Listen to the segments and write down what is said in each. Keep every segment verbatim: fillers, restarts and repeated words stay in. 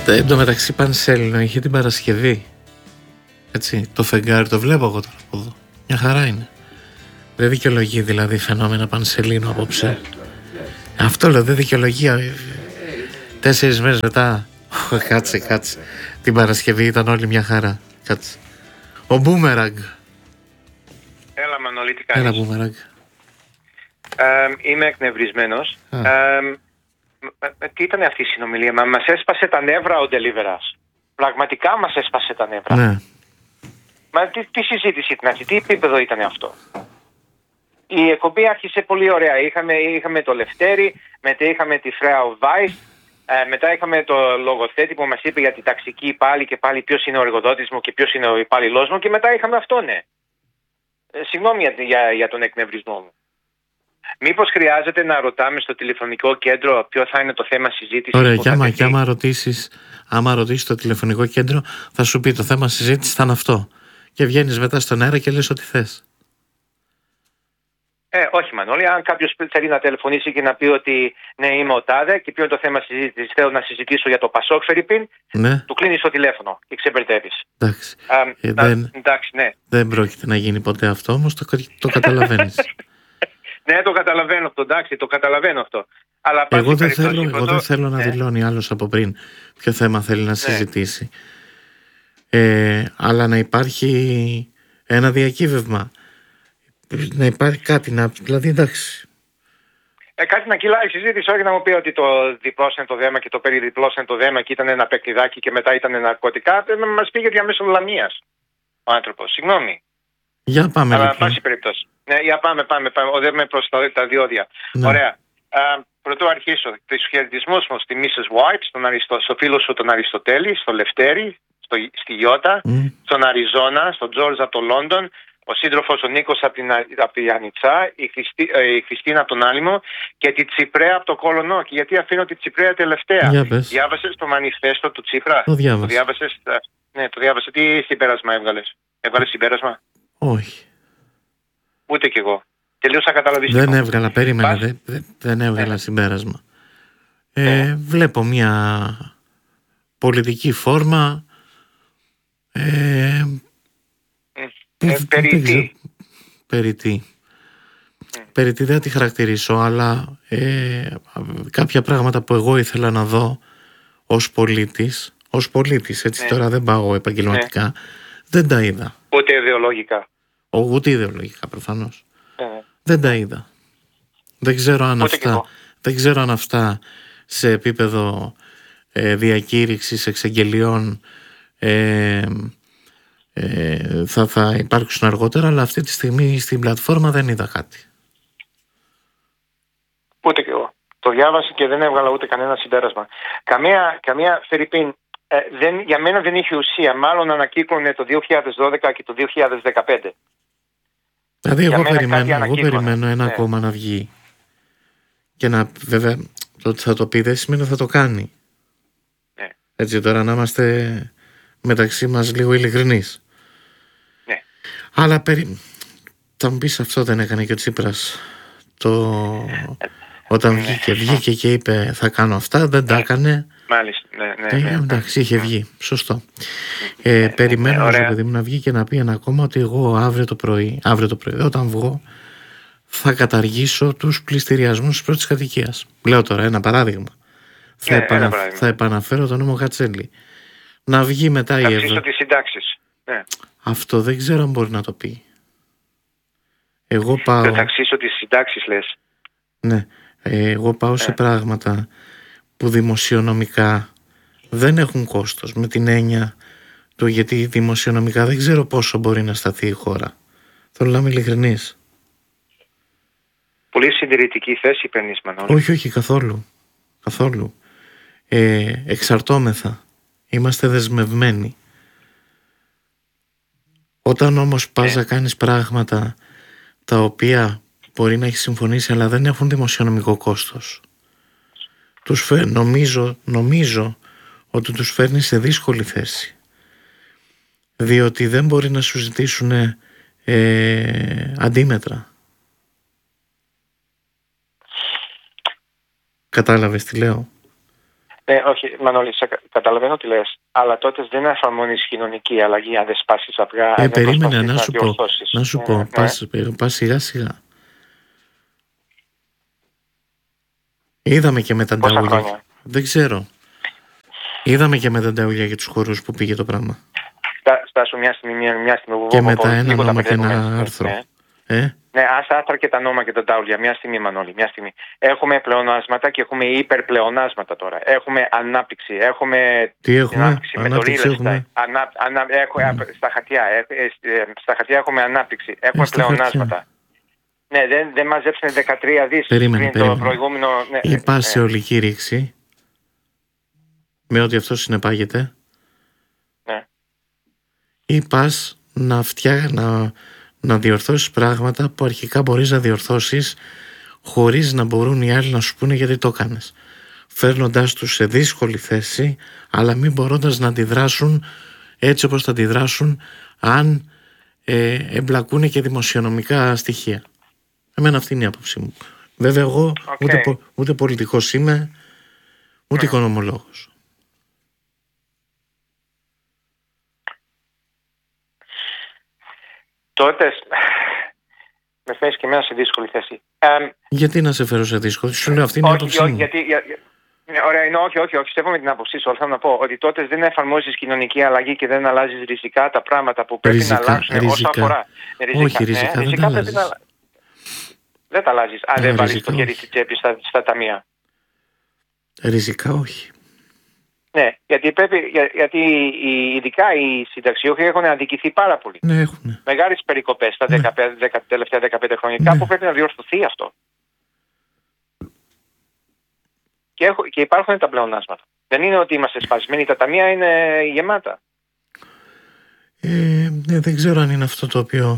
Εν τω μεταξύ Πανσέλινο είχε την Παρασκευή. Έτσι, το φεγγάρι το βλέπω εγώ τώρα από εδώ. Μια χαρά είναι. Δεν δικαιολογεί δηλαδή φαινόμενα Πανσελίνο απόψε. Αυτό λέω, δεν δικαιολογεί. Τέσσερις μέρες μετά. Κάτσε, κάτσε. Την Παρασκευή ήταν όλη μια χαρά. Κάτσε. Ο Μπούμεραγκ. Έλα Μανώλη, τι κάνεις? Έλα Μπούμεραγκ. Ε, είμαι εκνευρισμένος. Ε, τι ήταν αυτή η συνομιλία? Μα μας έσπασε τα νεύρα ο Ντελίβερας. Πραγματικά μας έσπασε τα νεύρα. Ναι. Μα τι, τι συζήτηση ήταν αυτή, τι επίπεδο ήταν αυτό? Η εκπομπή άρχισε πολύ ωραία. Είχαμε, είχαμε το Λευτέρη, μετά είχαμε τη Φρέα Βάις, ε, μετά είχαμε το λογοθέτη που μας είπε για την ταξική πάλι και πάλι ποιος είναι ο εργοδότης μου και ποιος είναι ο υπάλληλός μου, και μετά είχαμε αυτό, ναι. Ε, συγγνώμη για, για, για τον εκνευρισμό μου. Μήπως χρειάζεται να ρωτάμε στο τηλεφωνικό κέντρο ποιο θα είναι το θέμα συζήτησης? Ωραία, και άμα, και άμα ρωτήσεις, άμα ρωτήσεις το τηλεφωνικό κέντρο, θα σου πει το θέμα συζήτησης θα είναι αυτό. Και βγαίνεις μετά στον αέρα και λες ό,τι θες. Ε, όχι Μανώλη, αν κάποιος θέλει να τηλεφωνήσει και να πει ότι ναι, είμαι ο τάδε και ποιο είναι το θέμα συζήτησης, θέλω να συζητήσω για το Πασόκ Φερρυπίν, ναι. Του κλείνεις το τηλέφωνο και ξεμπερδεύεις. Εντάξει. Α, ε, α, δεν, εντάξει, ναι. δεν πρόκειται να γίνει ποτέ αυτό, όμως το, το καταλαβαίνεις. Ναι, το καταλαβαίνω αυτό, εντάξει, το καταλαβαίνω αυτό. Αλλά εγώ δεν θέλω, εγώ δεν θέλω να ναι. δηλώνει άλλος από πριν ποιο θέμα θέλει να συζητήσει. Ναι. Ε, αλλά να υπάρχει ένα διακύβευμα. Να υπάρχει κάτι να... Δηλαδή εντάξει. Ε, κάτι να κυλάει η συζήτηση, όχι να μου πει ότι το διπλώσανε το δέμα και το περιδιπλώσανε το δέμα και ήταν ένα παιχνιδάκι και μετά ήταν ναρκωτικά. Να μας πήγε διαμέσου λαμίας ο άνθρωπος. Συγγνώμη. Για πάμε. Αλλά πάση περιπτώσει. Ναι, για πάμε, πάμε, πάμε. Οδεύουμε προς τα, τα διόδια. Ναι. Ωραία. Α, πρωτού αρχίσω, τους χαιρετισμούς μου στη μίσες White, στον Αριστο, στο φίλο σου τον Αριστοτέλη, στο Λευτέρη, στο, στη Γιώτα, mm. στον Αριζόνα, στον Τζόρζ από το Λόντον, ο σύντροφος ο Νίκος από την, από την Ανιτσά, η, Χριστί, ε, η Χριστίνα από τον Άλυμο και τη Τσιπρέα από το Κολονό. Και γιατί αφήνω τη Τσιπρέα τελευταία? Διάβασες το μανιφέστο του Τσίπρα? Το διάβασα. Το διάβασες, ναι, το διάβασα. Τι συμπέρασμα έβγαλες? Έβγαλες συμπέρασμα? Όχι. Ούτε κι εγώ. Τελείωσα καταλαβιστικό. Δεν έβγαλα, περίμενε, δεν, δεν, δεν έβγαλα ναι. συμπέρασμα. Ε, ναι. Βλέπω μια πολιτική φόρμα ε, ε, περί τι? Περί τι. Mm. Περί τι δεν τη χαρακτηρίσω, αλλά ε, κάποια πράγματα που εγώ ήθελα να δω ως πολίτης, ως πολίτης, έτσι mm. τώρα δεν πάω επαγγελματικά, mm. δεν τα είδα. Ούτε ιδεολογικά. Ο, ούτε ιδεολογικά προφανώς. Mm. Δεν τα είδα. Δεν ξέρω αν, αυτά, δεν ξέρω αν αυτά σε επίπεδο ε, διακήρυξης εξαγγελιών ε, ε, θα, θα υπάρξουν αργότερα, αλλά αυτή τη στιγμή στην πλατφόρμα δεν είδα κάτι. Ούτε και εγώ. Το διάβασα και δεν έβγαλα ούτε κανένα συμπέρασμα. Καμία, καμία Φερρυπίν, ε, δεν, για μένα δεν είχε ουσία. Μάλλον ανακύκλωνε το δύο χιλιάδες δώδεκα και το δύο χιλιάδες δεκαπέντε. Δηλαδή εγώ περιμένω, εγώ περιμένω ένα ναι. κόμμα να βγει και να, βέβαια το ότι θα το πει δεν σημαίνει ότι θα το κάνει. Ναι. Έτσι τώρα να είμαστε μεταξύ μας λίγο ειλικρινείς. Ναι. Αλλά περι... θα μου πεις αυτό δεν έκανε και ο Τσίπρας το... όταν βγήκε, βγήκε και είπε θα κάνω αυτά, δεν τα έκανε. Μάλιστα, ναι, ναι, και, ναι, ναι. εντάξει, είχε βγει, σωστό. Ε, ναι, περιμένω ναι, ναι, παιδί μου να βγει και να πει ένα κόμμα ότι εγώ αύριο το πρωί, αύριο το πρωί, όταν βγω, θα καταργήσω τους πληστηριασμούς της πρώτης κατοικίας. Λέω τώρα ένα παράδειγμα. Ναι, θα, επανα... ένα παράδειγμα. θα επαναφέρω τον νόμο Κατσέλη. Να βγει μετά η Εύα. τις συντάξεις. Ναι. Αυτό δεν ξέρω αν μπορεί να το πει. Εγώ πάω... Θα αυξήσω τις συντάξεις λες. Ναι. Εγώ πάω ναι. σε πράγματα που δημοσιονομικά δεν έχουν κόστος, με την έννοια του γιατί δημοσιονομικά δεν ξέρω πόσο μπορεί να σταθεί η χώρα. Θέλω να είμαι ειλικρινής. Πολύ συντηρητική θέση παίρνεις, Μανώλη. Όχι, όχι, καθόλου. Καθόλου. Ε, εξαρτώμεθα. Είμαστε δεσμευμένοι. Όταν όμως πας να κάνεις πράγματα τα οποία μπορεί να έχει συμφωνήσει αλλά δεν έχουν δημοσιονομικό κόστος, τους φε... νομίζω, νομίζω ότι τους φέρνει σε δύσκολη θέση, διότι δεν μπορεί να σου ζητήσουν ε, αντίμετρα. Κατάλαβες τι λέω? Ναι, όχι, Μανώλη, σε κα- καταλαβαίνω τι λες, αλλά τότε δεν εφαρμόνεις κοινωνική αλλαγή αν δεν σπάσεις αυγά, Ε, αν δεν περίμενε προσπαθείς να να σου πω, διορθώσεις. να σου Ναι, πω, ναι. πας, πας σιγά σιγά. Είδαμε και με τα Πόσα νταούλια. χρόνια? Δεν ξέρω. Είδαμε και με τα νταούλια για τους χορούς που πήγε το πράγμα. Στά- Στάσου μια στιγμή, μια, μια στιγμή. Και πω, πω, μετά πω, ένα λίγο τα νόμο και μπερδεύουμε. ένα Ναι, άρθρο. ναι. Ε, Ναι, ας άστρα και τα νόμα και τα τάουλια. Μια στιγμή, Μανώλη, μια στιγμή. Έχουμε πλεονάσματα και έχουμε υπερπλεονάσματα τώρα. Έχουμε ανάπτυξη. Έχουμε τι έχουμε, ανάπτυξη με το ανάπτυξη real estate. έχουμε. Ανα, ανα, έχουμε, στα, χαρτιά, ε, ε, ε, στα χαρτιά έχουμε ανάπτυξη. Έχουμε Ε, στα πλεονάσματα. χαρτιά. Ναι, δεν, δεν μαζέψανε δεκατρία δις Περίμενε, πριν περίμενε. το προηγούμενο. Ναι, Ή πας σε ναι, ολική ρήξη, με ό,τι αυτό συνεπάγεται, ναι. ή πας να, φτιά, να, να διορθώσεις πράγματα που αρχικά μπορείς να διορθώσεις χωρίς να μπορούν οι άλλοι να σου πούνε γιατί το έκανες, φέρνοντάς τους σε δύσκολη θέση, αλλά μην μπορώντας να αντιδράσουν έτσι όπως θα αντιδράσουν αν ε, εμπλακούν και δημοσιονομικά στοιχεία. Εμένα αυτή είναι η άποψή μου. Βέβαια εγώ Okay. ούτε, πο- ούτε πολιτικός είμαι, ούτε Mm. οικονομολόγος. Τότε με φέρεις και εμένα σε δύσκολη θέση. Ε, Γιατί να σε φέρω σε δύσκολο, σου λέω αυτή είναι η όχι, άποψή όχι, μου. γιατί, για, για- ναι, ωραία, είναι όχι, όχι, όχι, στέφομαι την άποψή σου, αλλά θέλω να πω ότι τότε δεν εφαρμόζεις κοινωνική αλλαγή και δεν αλλάζεις ριζικά τα πράγματα που πρέπει Ριζικά, να αλλάξουν όσο ριζικά. αφορά. Ναι, Όχι, ριζικά δεν τα πρέπει αλλάζεις. να... Δεν τα αλλάζεις, αν Ε, δεν βάλεις ριζικά το χέρι όχι. στη τσέπη στα, στα ταμεία. Ριζικά όχι. Ναι, γιατί, πρέπει, για, γιατί οι, ειδικά οι συνταξιούχοι έχουν αδικηθεί πάρα πολύ. Ναι, έχουνε. Μεγάλες περικοπές τα Ναι. δεκαπέντε, δεκα, τελευταία δεκαπέντε χρόνια. Ναι. Κάπου πρέπει να διορθωθεί αυτό. Και, έχω, και υπάρχουν τα πλεονάσματα. Δεν είναι ότι είμαστε σπασμένοι, τα ταμεία είναι γεμάτα. Ε, ναι, δεν ξέρω αν είναι αυτό το οποίο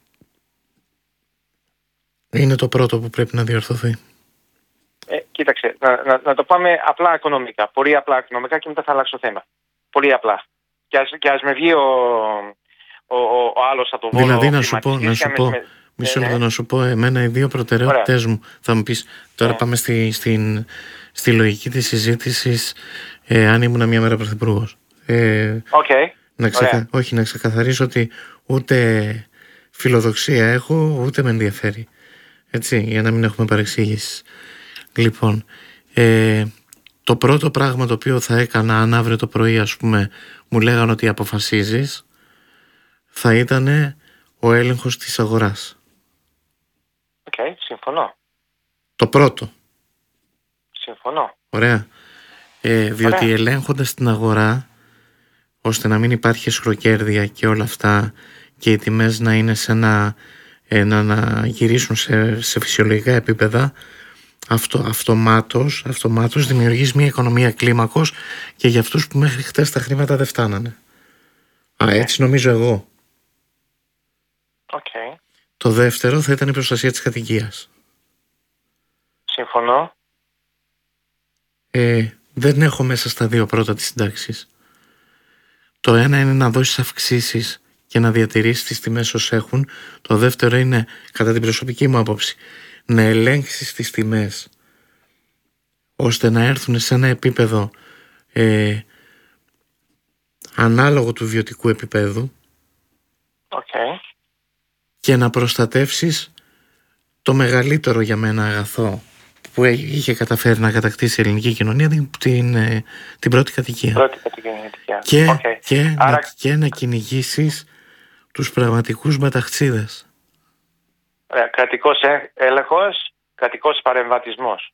είναι το πρώτο που πρέπει να διορθωθεί. Ε, κοίταξε, να, να, να το πάμε απλά οικονομικά. Πολύ απλά οικονομικά και μετά θα αλλάξω θέμα. Πολύ απλά. Και ας, και ας με βγει ο, ο, ο, ο άλλος από το Βόλο. Δηλαδή ο να σου πω, να κλιματιστής σου και πω, με- μισό ναι, λεπτό ναι. να σου πω εμένα οι δύο προτεραιότητες μου. Θα μου πεις, τώρα Ναι. πάμε στη, στην, στη λογική της συζήτησης ε, αν ήμουν μια μέρα πρωθυπουργός. Ε, Οκ. να ξεκα... Ωραία. Όχι, να ξεκαθαρίσω ότι ούτε φιλοδοξία έχω, ούτε με ενδιαφέρει. Έτσι, για να μην έχουμε παρεξήγηση. Λοιπόν, ε, το πρώτο πράγμα το οποίο θα έκανα αν αύριο το πρωί, ας πούμε, μου λέγανε ότι αποφασίζεις, θα ήταν ο έλεγχος της αγοράς. Οκ, συμφωνώ. Το πρώτο. Συμφωνώ. Ωραία. Ε, διότι Ωραία. ελέγχοντας την αγορά, ώστε να μην υπάρχει εσχροκέρδεια και όλα αυτά και οι τιμές να είναι σε ένα, ε, να, να γυρίσουν σε, σε φυσιολογικά επίπεδα, αυτό αυτομάτως, αυτομάτως δημιουργείς μια οικονομία κλίμακος και για αυτούς που μέχρι χτες τα χρήματα δεν φτάνανε. Α, έτσι νομίζω εγώ. Οκ. Το δεύτερο θα ήταν η προστασία της κατοικίας. Συμφωνώ. Ε, δεν έχω μέσα στα δύο πρώτα τις συντάξεις. Το ένα είναι να δώσεις αυξήσεις και να διατηρήσεις τις τιμές ως έχουν. Το δεύτερο είναι, κατά την προσωπική μου άποψη, να ελέγξεις τις τιμές ώστε να έρθουν σε ένα επίπεδο ε, ανάλογο του βιωτικού επίπεδου Οκ. και να προστατεύσεις το μεγαλύτερο για μένα αγαθό που είχε καταφέρει να κατακτήσει η ελληνική κοινωνία, την, την, ε, την πρώτη κατοικία. Πρώτη κατοικία. Και, Οκ. και, Άρα- να, και να κυνηγήσεις τους πραγματικούς μεταχτσίδες. Ωραία. Κρατικός ε- έλεγχος, κρατικός παρεμβατισμός.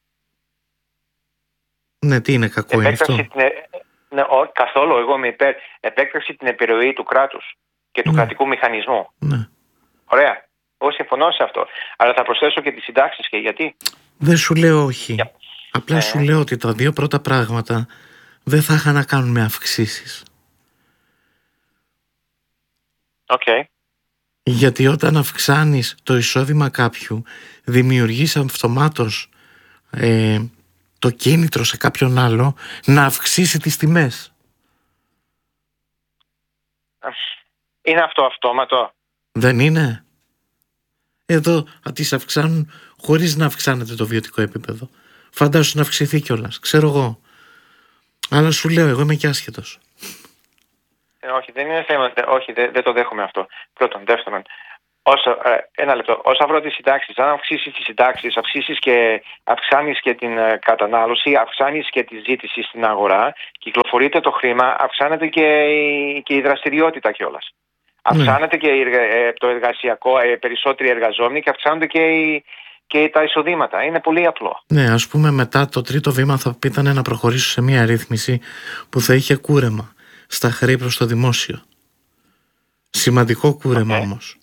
Ναι, τι είναι κακό είναι αυτό. Επέκταση την, ε- ναι, ό, καθόλου, εγώ είμαι υπέρ. Επέκταση την επιρροή του κράτους και του Ναι. κρατικού μηχανισμού. Ναι. Ωραία. Εγώ συμφωνώ σε αυτό. Αλλά θα προσθέσω και τις συντάξεις και γιατί. Δεν σου λέω όχι. Για- Απλά Ε. σου λέω ότι τα δύο πρώτα πράγματα δεν θα είχαν να κάνουν με αυξήσεις. Οκ. Γιατί όταν αυξάνεις το εισόδημα κάποιου, δημιουργείς αυτομάτως ε, το κίνητρο σε κάποιον άλλο να αυξήσει τις τιμές. Είναι αυτό αυτόματο. Δεν είναι? Εδώ τις αυξάνουν χωρίς να αυξάνεται το βιωτικό επίπεδο. Φαντάσου να αυξηθεί κιόλας, ξέρω εγώ. Αλλά σου λέω, εγώ είμαι και άσχετος. Ε, όχι, δεν είναι θέμα. Όχι, δεν, δεν το δέχομαι αυτό. Πρώτον. Δεύτερον, όσο, ε, ένα λεπτό. Όσο αφορά τις συντάξεις, αν αυξήσεις τις συντάξεις, αυξήσεις και, αυξάνεις και την ε, κατανάλωση, αυξάνεις και τη ζήτηση στην αγορά, κυκλοφορείται το χρήμα, αυξάνεται και η, και η δραστηριότητα κιόλας. Ναι. Αυξάνεται και ε, το εργασιακό, ε, περισσότεροι εργαζόμενοι και αυξάνονται και, οι, και τα εισοδήματα. Είναι πολύ απλό. Ναι, ας πούμε μετά το τρίτο βήμα θα ήταν να προχωρήσω σε μια ρύθμιση που θα είχε κούρεμα στα χρέη προς το δημόσιο. Σημαντικό κούρεμα okay. όμως.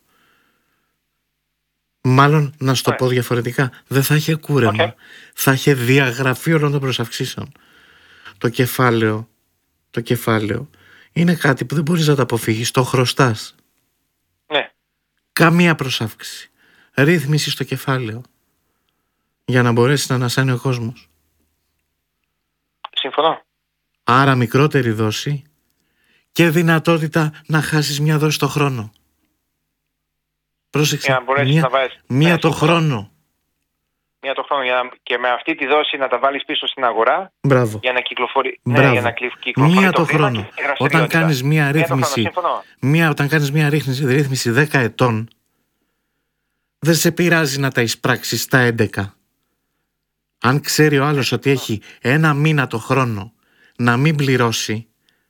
Μάλλον να σου το okay. πω διαφορετικά, δεν θα είχε κούρεμα, okay. θα είχε διαγραφή όλων των προσαυξήσεων. Το κεφάλαιο, το κεφάλαιο είναι κάτι που δεν μπορείς να το αποφύγεις, το χρωστάς. Ναι. Καμία προσάυξη. Ρύθμιση στο κεφάλαιο για να μπορέσει να ανασάνει ο κόσμος. Συμφωνώ. Άρα μικρότερη δόση και δυνατότητα να χάσεις μια δόση το χρόνο. Πρόσεξε, μία, να βάζεις, μία ναι, το χρόνο. Μία το χρόνο για να, και με αυτή τη δόση να τα βάλεις πίσω στην αγορά. Μπράβο. Για να κυκλοφορεί, ναι, για να κυκλοφορεί μία το, το χρόνο. Όταν κάνεις μία ρύθμιση, μία, όταν κάνεις μία ρύθμιση, ρύθμιση δέκα ετών, δεν σε πειράζει να τα εισπράξεις στα έντεκα. Αν ξέρει ο άλλος ότι έχει ένα μήνα το χρόνο να μην πληρώσει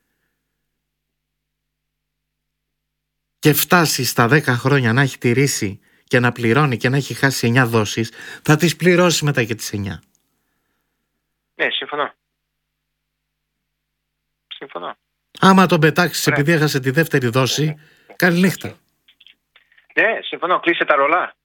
και φτάσει στα δέκα χρόνια να έχει τηρήσει και να πληρώνει και να έχει χάσει εννιά δόσεις, θα τις πληρώσει μετά και τις εννιά. Ναι, συμφωνώ. Συμφωνώ. Άμα τον πετάξεις επειδή έχασε τη δεύτερη δόση, καλή νύχτα. Ναι, συμφωνώ. Κλείσε τα ρολά.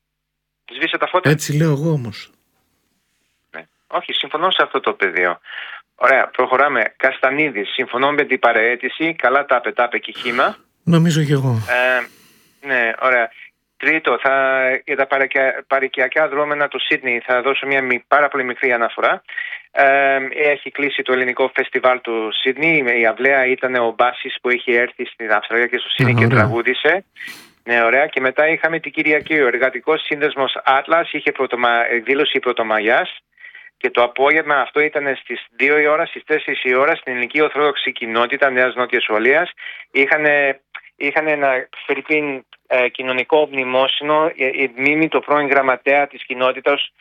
Σβήσε τα φώτα. Έτσι λέω εγώ όμως. Ναι. Όχι, συμφωνώ σε αυτό το πεδίο. Ωραία, προχωράμε. Καστανίδης, συμφωνώ με την παραίτηση. Καλά τα πετάπε και χύμα. Νομίζω και εγώ. Ε, ναι, ωραία. Τρίτο, θα, για τα παροικιακά δρόμενα του Σίδνεϊ θα δώσω μια πάρα πολύ μικρή αναφορά. Ε, έχει κλείσει το ελληνικό φεστιβάλ του Σίδνεϊ. Η αυλαία ήταν ο Μπάσης που είχε έρθει στην Αυστραλία και στο Σίδνεϊ και ωραία. τραγούδισε. Ναι, ωραία. Και μετά είχαμε την Κυριακή. Ο Εργατικός Σύνδεσμος Atlas είχε πρωτομα... εκδήλωση Πρωτομαγιάς. Και το απόγευμα αυτό ήταν στις δύο η ώρα, στις τέσσερις η ώρα στην ελληνική Ορθόδοξη Κοινότητα Νέας Νότιας Ουαλίας. Είχαν, είχαν ένα φερρυπίν ε, κοινωνικό μνημόσυνο, η, η μνήμη του πρώην γραμματέα της κοινότητας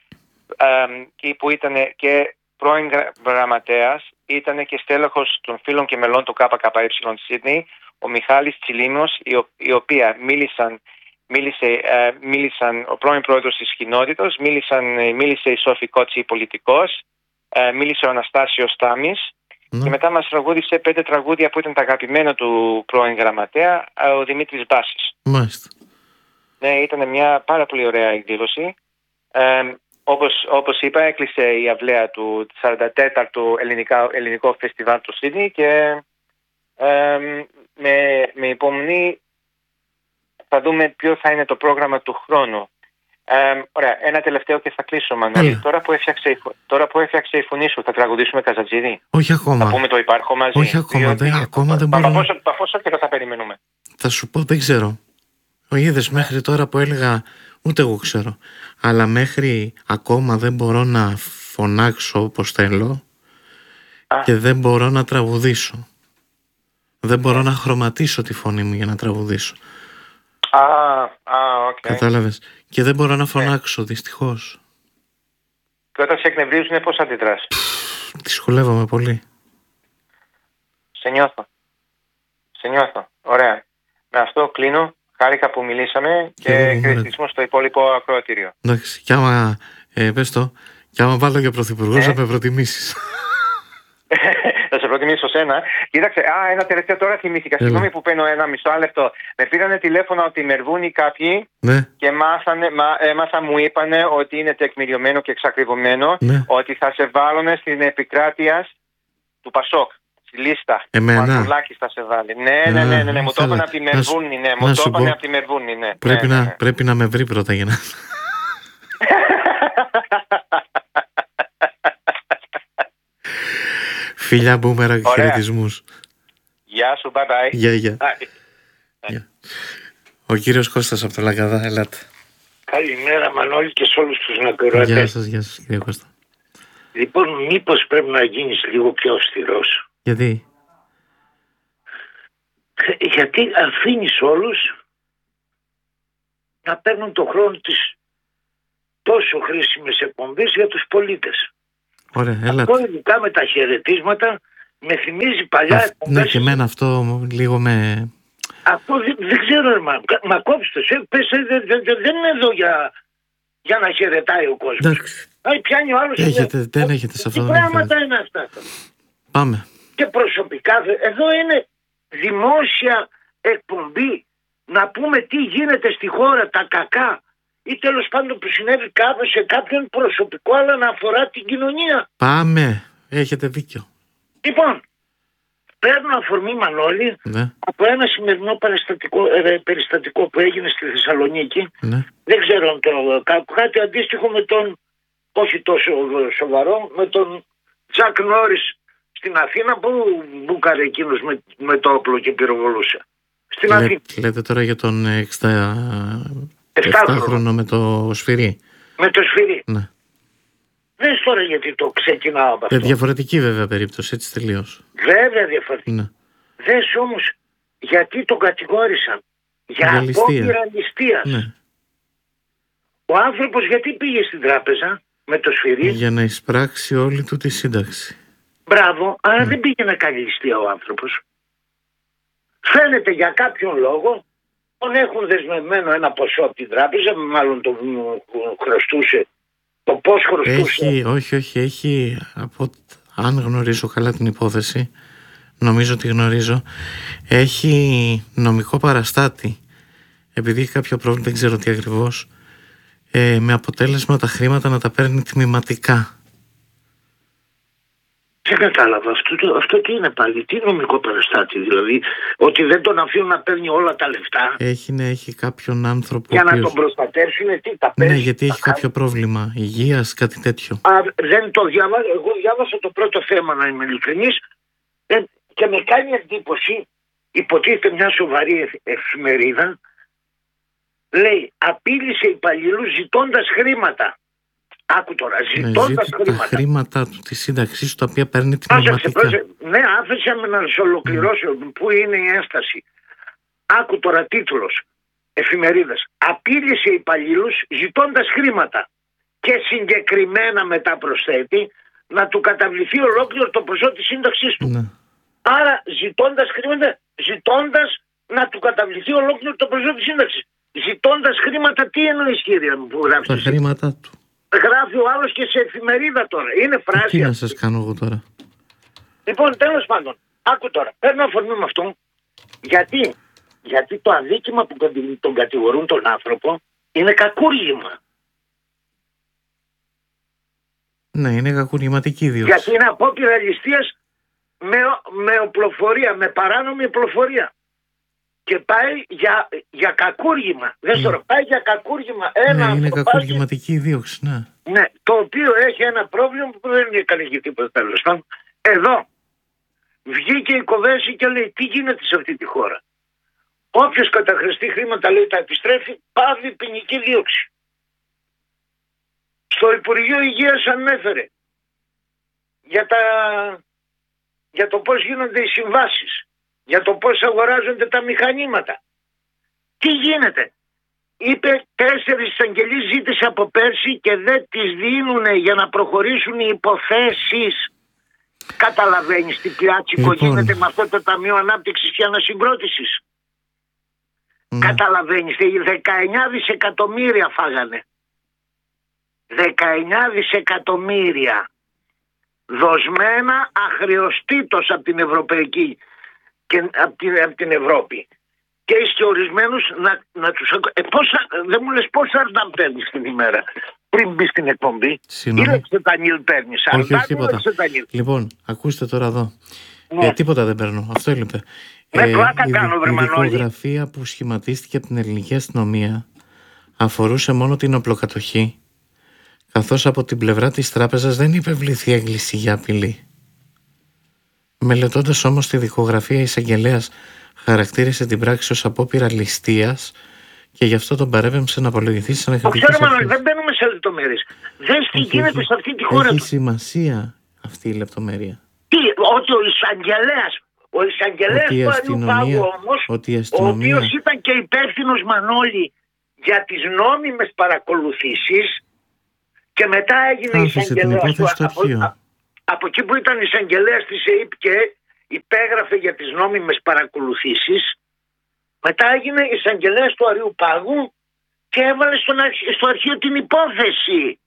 ε, που ήταν και πρώην γραμματέας, ήταν και στέλεχος των φίλων και μελών του ΚΚΕ Σίδνεϊ, ο Μιχάλης Τσιλίμος, η, η οποία μίλησαν Μίλησε, ε, μίλησαν ο πρώην πρόεδρος της κοινότητας, μίλησαν, μίλησε η Σόφη Κότσι, πολιτικός, ε, μίλησε ο Αναστάσιος Στάμις mm. και μετά μας τραγούδισε πέντε τραγούδια που ήταν τα αγαπημένα του πρώην γραμματέα, ο Δημήτρης Μπάσης. Μάλιστα. Ναι, ήταν μια πάρα πολύ ωραία εκδήλωση. Ε, όπως, όπως είπα, έκλεισε η αυλαία του σαράντα τέταρτου ελληνικά, ελληνικό φεστιβάλ του Σίδνεϊ και ε, με, με υπομονή θα δούμε ποιο θα είναι το πρόγραμμα του χρόνου. Ε, ωραία, ένα τελευταίο και θα κλείσω, Μανώλη. Τώρα που έφτιαξε, τώρα που έφτιαξε η φωνή σου, θα τραγουδήσουμε Καζατζίδη. Όχι ακόμα. Θα πούμε το υπάρχω μαζί. Όχι ακόμα, δεν, ακόμα δεν μπορώ. Πόσο, πόσο καιρό θα περιμένουμε? Θα σου πω, δεν ξέρω. Ο είδες μέχρι τώρα που έλεγα, ούτε εγώ ξέρω. Αλλά μέχρι ακόμα δεν μπορώ να φωνάξω όπως θέλω Α. και δεν μπορώ να τραγουδήσω. Δεν μπορώ να χρωματίσω τη φωνή μου για να τραγουδήσω. Α, α, οκ. Κατάλαβες. Και δεν μπορώ να φωνάξω, δυστυχώς. Και όταν σε εκνευρίζουν, πώς αντιδράς? Δυσκολεύομαι πολύ. Σε νιώθω. Σε νιώθω. Ωραία. Με αυτό κλείνω. Χάρηκα που μιλήσαμε και χαιρετισμό στο υπόλοιπο ακροατήριο. Εντάξει. Κι άμα, ε, πες το, κι άμα βάλω για πρωθυπουργός θα με προτιμήσεις. Θα σε προτιμήσω σένα. Κοίταξε, α, ένα τελευταίο τώρα θυμήθηκα. Συγγνώμη που παίρνω ένα μισό λεπτό. Με πήρανε τηλέφωνο από τη Μερβούνη κάποιοι ναι. και μάθανε, μα, έμαθα, μου είπανε ότι είναι τεκμηριωμένο και εξακριβωμένο ναι. ότι θα σε βάλουν στην επικράτεια του Πασόκ. Στη λίστα. Εμένα. Ο Αντουλάκης θα σε βάλει. Ναι, ναι, ναι, ναι, ναι. Μου το είπαν από τη Μερβούνη. Ναι, μου το είπαν από τη Μερβούνη. Ναι. Πρέπει, ναι, να, ναι. πρέπει να με βρει πρώτα για να. Φιλιά μπούμερα και χαιρετισμούς. Γεια σου, bye bye. Γεια, γεια. γεια. Ο κύριος Κώστας από το Λαγκαδά, ελάτε. Καλημέρα Μανώλη και σε όλους τους ακροατές. Γεια σας, γεια σας κύριε Κώστα. Λοιπόν, μήπως πρέπει να γίνεις λίγο πιο αυστηρός? Γιατί? Γιατί αφήνεις όλους να παίρνουν το χρόνο της τόσο χρήσιμες εκπομπές για τους πολίτες. Ωραία, έλα. Αυτό ειδικά με τα χαιρετίσματα με θυμίζει παλιά εκπομπές. Ναι, και εμένα αυτό λίγο με... Αυτό δεν, δεν ξέρω, μα, μα κόψτε το. Πες, δεν, δεν, δεν είναι εδώ για, για να χαιρετάει ο κόσμος. Εντάξει. Ά, πιάνει ο άλλος. Έχετε, δεν, δεν έχετε σε αυτό. Τι πράγματα είναι αυτά? Πάμε. Και προσωπικά, εδώ είναι δημόσια εκπομπή. Να πούμε τι γίνεται στη χώρα, τα κακά. Ή τέλος πάντων που συνέβη κάπου σε κάποιον προσωπικό, αλλά να αφορά την κοινωνία. Πάμε. Έχετε δίκιο. Λοιπόν, παίρνω αφορμή, Μανώλη, ναι. από ένα σημερινό περιστατικό, ε, περιστατικό που έγινε στη Θεσσαλονίκη. Ναι. Δεν ξέρω αν το κά, κάτι αντίστοιχο με τον, όχι τόσο σοβαρό, με τον Τζακ Νόρις στην Αθήνα που μπούκαρε εκείνος με, με το όπλο και πυροβολούσε. Στην Λέ, Αθήνα. Λέτε τώρα για τον εξήντα με το σφυρί. Με το σφυρί. Ναι. Δεν τώρα γιατί το ξεκινάω από αυτό. Ε, διαφορετική βέβαια περίπτωση, έτσι τελείως. Βέβαια διαφορετική. Ναι. Δες όμως γιατί τον κατηγόρησαν. Για απόπειρα ληστείας. Ναι. Ο άνθρωπος γιατί πήγε στην τράπεζα με το σφυρί? Για να εισπράξει όλη του τη σύνταξη. Μπράβο, αλλά ναι. δεν πήγε να κάνει ληστεία ο άνθρωπος. Φαίνεται για κάποιον λόγο τον έχουν δεσμευμένο ένα ποσό από την τράπεζα, μάλλον τον χρωστούσε. Το πώς χρωστούσε. Έχει, όχι, όχι, έχει, από, αν γνωρίζω καλά την υπόθεση, νομίζω ότι γνωρίζω, έχει νομικό παραστάτη, επειδή έχει κάποιο πρόβλημα, δεν ξέρω τι ακριβώς, ε, με αποτέλεσμα τα χρήματα να τα παίρνει τμηματικά. Δεν κατάλαβα. Αυτό, αυτό τι είναι πάλι, τι νομικό παραστάτη, δηλαδή, ότι δεν τον αφήνουν να παίρνει όλα τα λεφτά. Έχει, ναι, έχει κάποιον άνθρωπο. Για οποίος... να τον προστατεύσουν, τι τα παίρνει. Ναι, γιατί έχει κάποιο πρόβλημα υγείας, κάτι τέτοιο. Α, δεν το διάβασα. Εγώ διάβασα το πρώτο θέμα, να είμαι ειλικρινής, ε, και με κάνει εντύπωση, υποτίθεται μια σοβαρή εφημερίδα, λέει, απείλησε υπαλλήλους ζητώντας χρήματα. Άκου τώρα, ζητώντας ναι, χρήματα. Τα χρήματα του, τη σύνταξή του, τα οποία παίρνει τμηματικά. Ναι, άφησα με να σε ολοκληρώσω. Mm. Πού είναι η ένσταση? Άκου τώρα τίτλος εφημερίδας. Απείλησε υπαλλήλους ζητώντας χρήματα. Και συγκεκριμένα μετά προσθέτει να του καταβληθεί ολόκληρο το ποσό της σύνταξής του. Ναι. Άρα ζητώντας χρήματα, ζητώντας να του καταβληθεί ολόκληρο το ποσό της σύνταξης. Ζητώντας χρήματα, τι εννοείς, κύριε μου, που γράφει? Τα χρήματα του. Γράφει ο άλλος και σε εφημερίδα τώρα. Είναι φράση. Τι να σας κάνω εγώ τώρα. Λοιπόν, τέλος πάντων, άκου τώρα. Παίρνω αφορμή με αυτό. Γιατί, γιατί το αδίκημα που τον κατηγορούν τον άνθρωπο είναι κακούργημα. Ναι, είναι κακουργηματική δίωξη. Γιατί είναι απόπειρα ληστείας με, με οπλοφορία, με παράνομη οπλοφορία. Και πάει για, για κακούργημα. Δεν ναι. στο πάει για κακούργημα. Ένα ναι, είναι προπάκι, κακουργηματική δίωξη, ναι. Ναι, το οποίο έχει ένα πρόβλημα που δεν έκανε και τίποτα τέλος πάντων. Εδώ βγήκε η Κοβέση και λέει τι γίνεται σε αυτή τη χώρα. Όποιος καταχρηστεί χρήματα, λέει, τα επιστρέφει, πάβει ποινική δίωξη. Στο Υπουργείο Υγείας ανέφερε για, τα, για το πώς γίνονται οι συμβάσεις, για το πώς αγοράζονται τα μηχανήματα. Τι γίνεται? Είπε τέσσερις εισαγγελίες ζήτησε από πέρσι και δεν τις δίνουνε για να προχωρήσουν οι υποθέσεις. Καταλαβαίνεις τι πλάτσικο λοιπόν γίνεται με αυτό το Ταμείο Ανάπτυξης και Ανασυγκρότησης? Mm. Καταλαβαίνεις, δεκαεννιά δισεκατομμύρια φάγανε. δεκαεννιά δισεκατομμύρια δοσμένα αχρεωστήτως από την Ευρωπαϊκή και από την, από την Ευρώπη. Και είσαι και ορισμένους να, να τους... Ε, πόσα, δεν μου λες πόσα αρντάμ παίρνεις την ημέρα πριν μπει στην εκπομπή? Ή λεξετανίλ παίρνεις? Όχι, όχι, τίποτα. Λοιπόν, ακούστε τώρα εδώ. Ναι. Ε, τίποτα δεν παίρνω. Αυτό έλειπε. Με ε, πλάκα η, κάνω, βρε Μανώλη. Η δικογραφία που σχηματίστηκε από την ελληνική αστυνομία αφορούσε μόνο την οπλοκατοχή, καθώς από την πλευρά της τράπεζας δεν υπευλήθη έγκληση για απειλή. Μελετώντας όμως τη δικογραφία, η εισαγγελέας χαρακτήρισε την πράξη ως απόπειρα ληστείας Και γι' αυτό τον παρέβεμψε να απολογηθεί στις ανακριτικές αρχές. Ξέρουμε, αρχές. δεν μπαίνουμε σε λεπτομέρειες. Δες τι γίνεται έχει, σε αυτή τη χώρα. Έχει σημασία αυτή η λεπτομέρεια. Τι, ότι ο εισαγγελέας, ο εισαγγελέας του Αριού Πάγου όμως, ο οποίος ήταν και υπεύθυνος, Μανώλη, για τις νόμιμες παρακολουθήσεις και μετά έγινε εισαγγελέας του, από, από, από εκεί που ήταν εισαγγελέας της ΕΥΠ και υπέγραφε για τις νόμιμες παρακολουθήσεις, μετά έγινε εισαγγελέας του Αριού Πάγου και έβαλε στον, στο αρχείο την υπόθεση.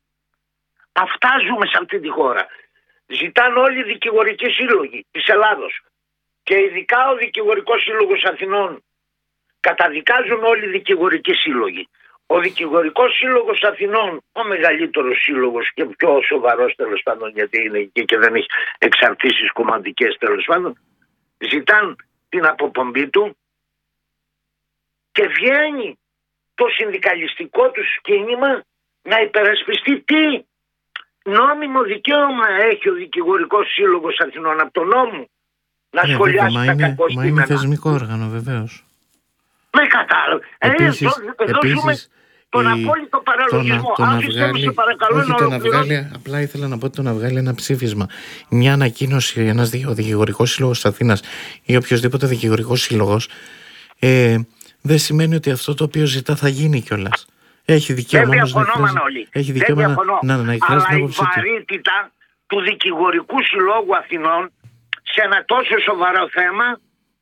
Αυτά ζούμε σε αυτή τη χώρα. Ζητάνε όλοι οι δικηγορικοί σύλλογοι της Ελλάδος και ειδικά ο Δικηγορικός Σύλλογος Αθηνών. Καταδικάζουν όλοι οι δικηγορικοί σύλλογοι. Ο Δικηγορικός Σύλλογος Αθηνών, ο μεγαλύτερος σύλλογος και πιο σοβαρός τέλος πάντων, γιατί είναι εκεί και δεν έχει εξαρτήσεις κομματικές τέλος πάντων, ζητάν την αποπομπή του και βγαίνει το συνδικαλιστικό του κίνημα να υπερασπιστεί τι νόμιμο δικαίωμα έχει ο Δικηγορικός Σύλλογος Αθηνών από τον νόμο να ε, σχολιάσει βέβαια, τα είναι, κακό μα είναι θεσμικό όργανο βεβαίως. Με κατάλαβε. Επίσης, ε, εδώ, εδώ επίσης, ζούμε τον η, απόλυτο παραλογισμό. Το να, Αν το να βγάλει, παρακαλώ, όχι να το να βγάλει, απλά ήθελα να πω το να βγάλει ένα ψήφισμα, μια ανακοίνωση, ένας δι, ο Δικηγορικός Σύλλογος Αθήνας ή οποιοδήποτε δικηγορικός σύλλογος, ε, δεν σημαίνει ότι αυτό το οποίο ζητά θα γίνει κιόλας. Έχει δικαίωμα όμως να εκφράζει, έχει δικαίωμα να, να, να εκφράζει την άποψή του. Αλλά η βαρύτητα του Δικηγορικού Συλλόγου Αθηνών σε ένα τόσο σοβαρό θέμα,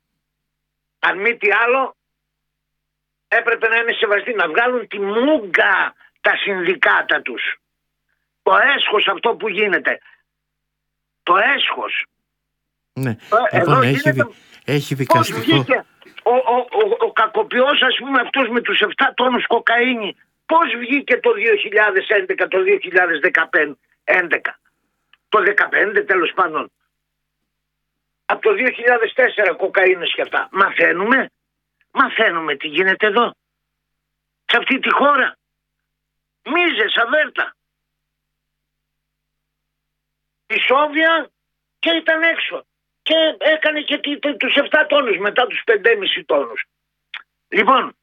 αν μη τι άλλο, έπρεπε να είναι σεβαστοί, να βγάλουν τη μούγκα τα συνδικάτα τους. Το έσχος αυτό που γίνεται. Το έσχος. Ναι, ε, λοιπόν, έχει, γίνεται... δι, έχει δικαστικό. Βγήκε ο, ο, ο, ο κακοποιός, ας πούμε, αυτός με τους επτά τόνους κοκαίνη, πώς βγήκε το δύο χιλιάδες έντεκα, το δύο χιλιάδες έντεκα, το δεκαπέντε τέλος πάντων. Από το δύο χιλιάδες τέσσερα κοκαίνες και αυτά. Μαθαίνουμε. Μαθαίνουμε τι γίνεται εδώ. Σε αυτή τη χώρα. Μίζες, αβέρτα. Η Σόβια και ήταν έξω. Και έκανε και τους επτά τόνους μετά τους πέντε κόμμα πέντε τόνους. Λοιπόν.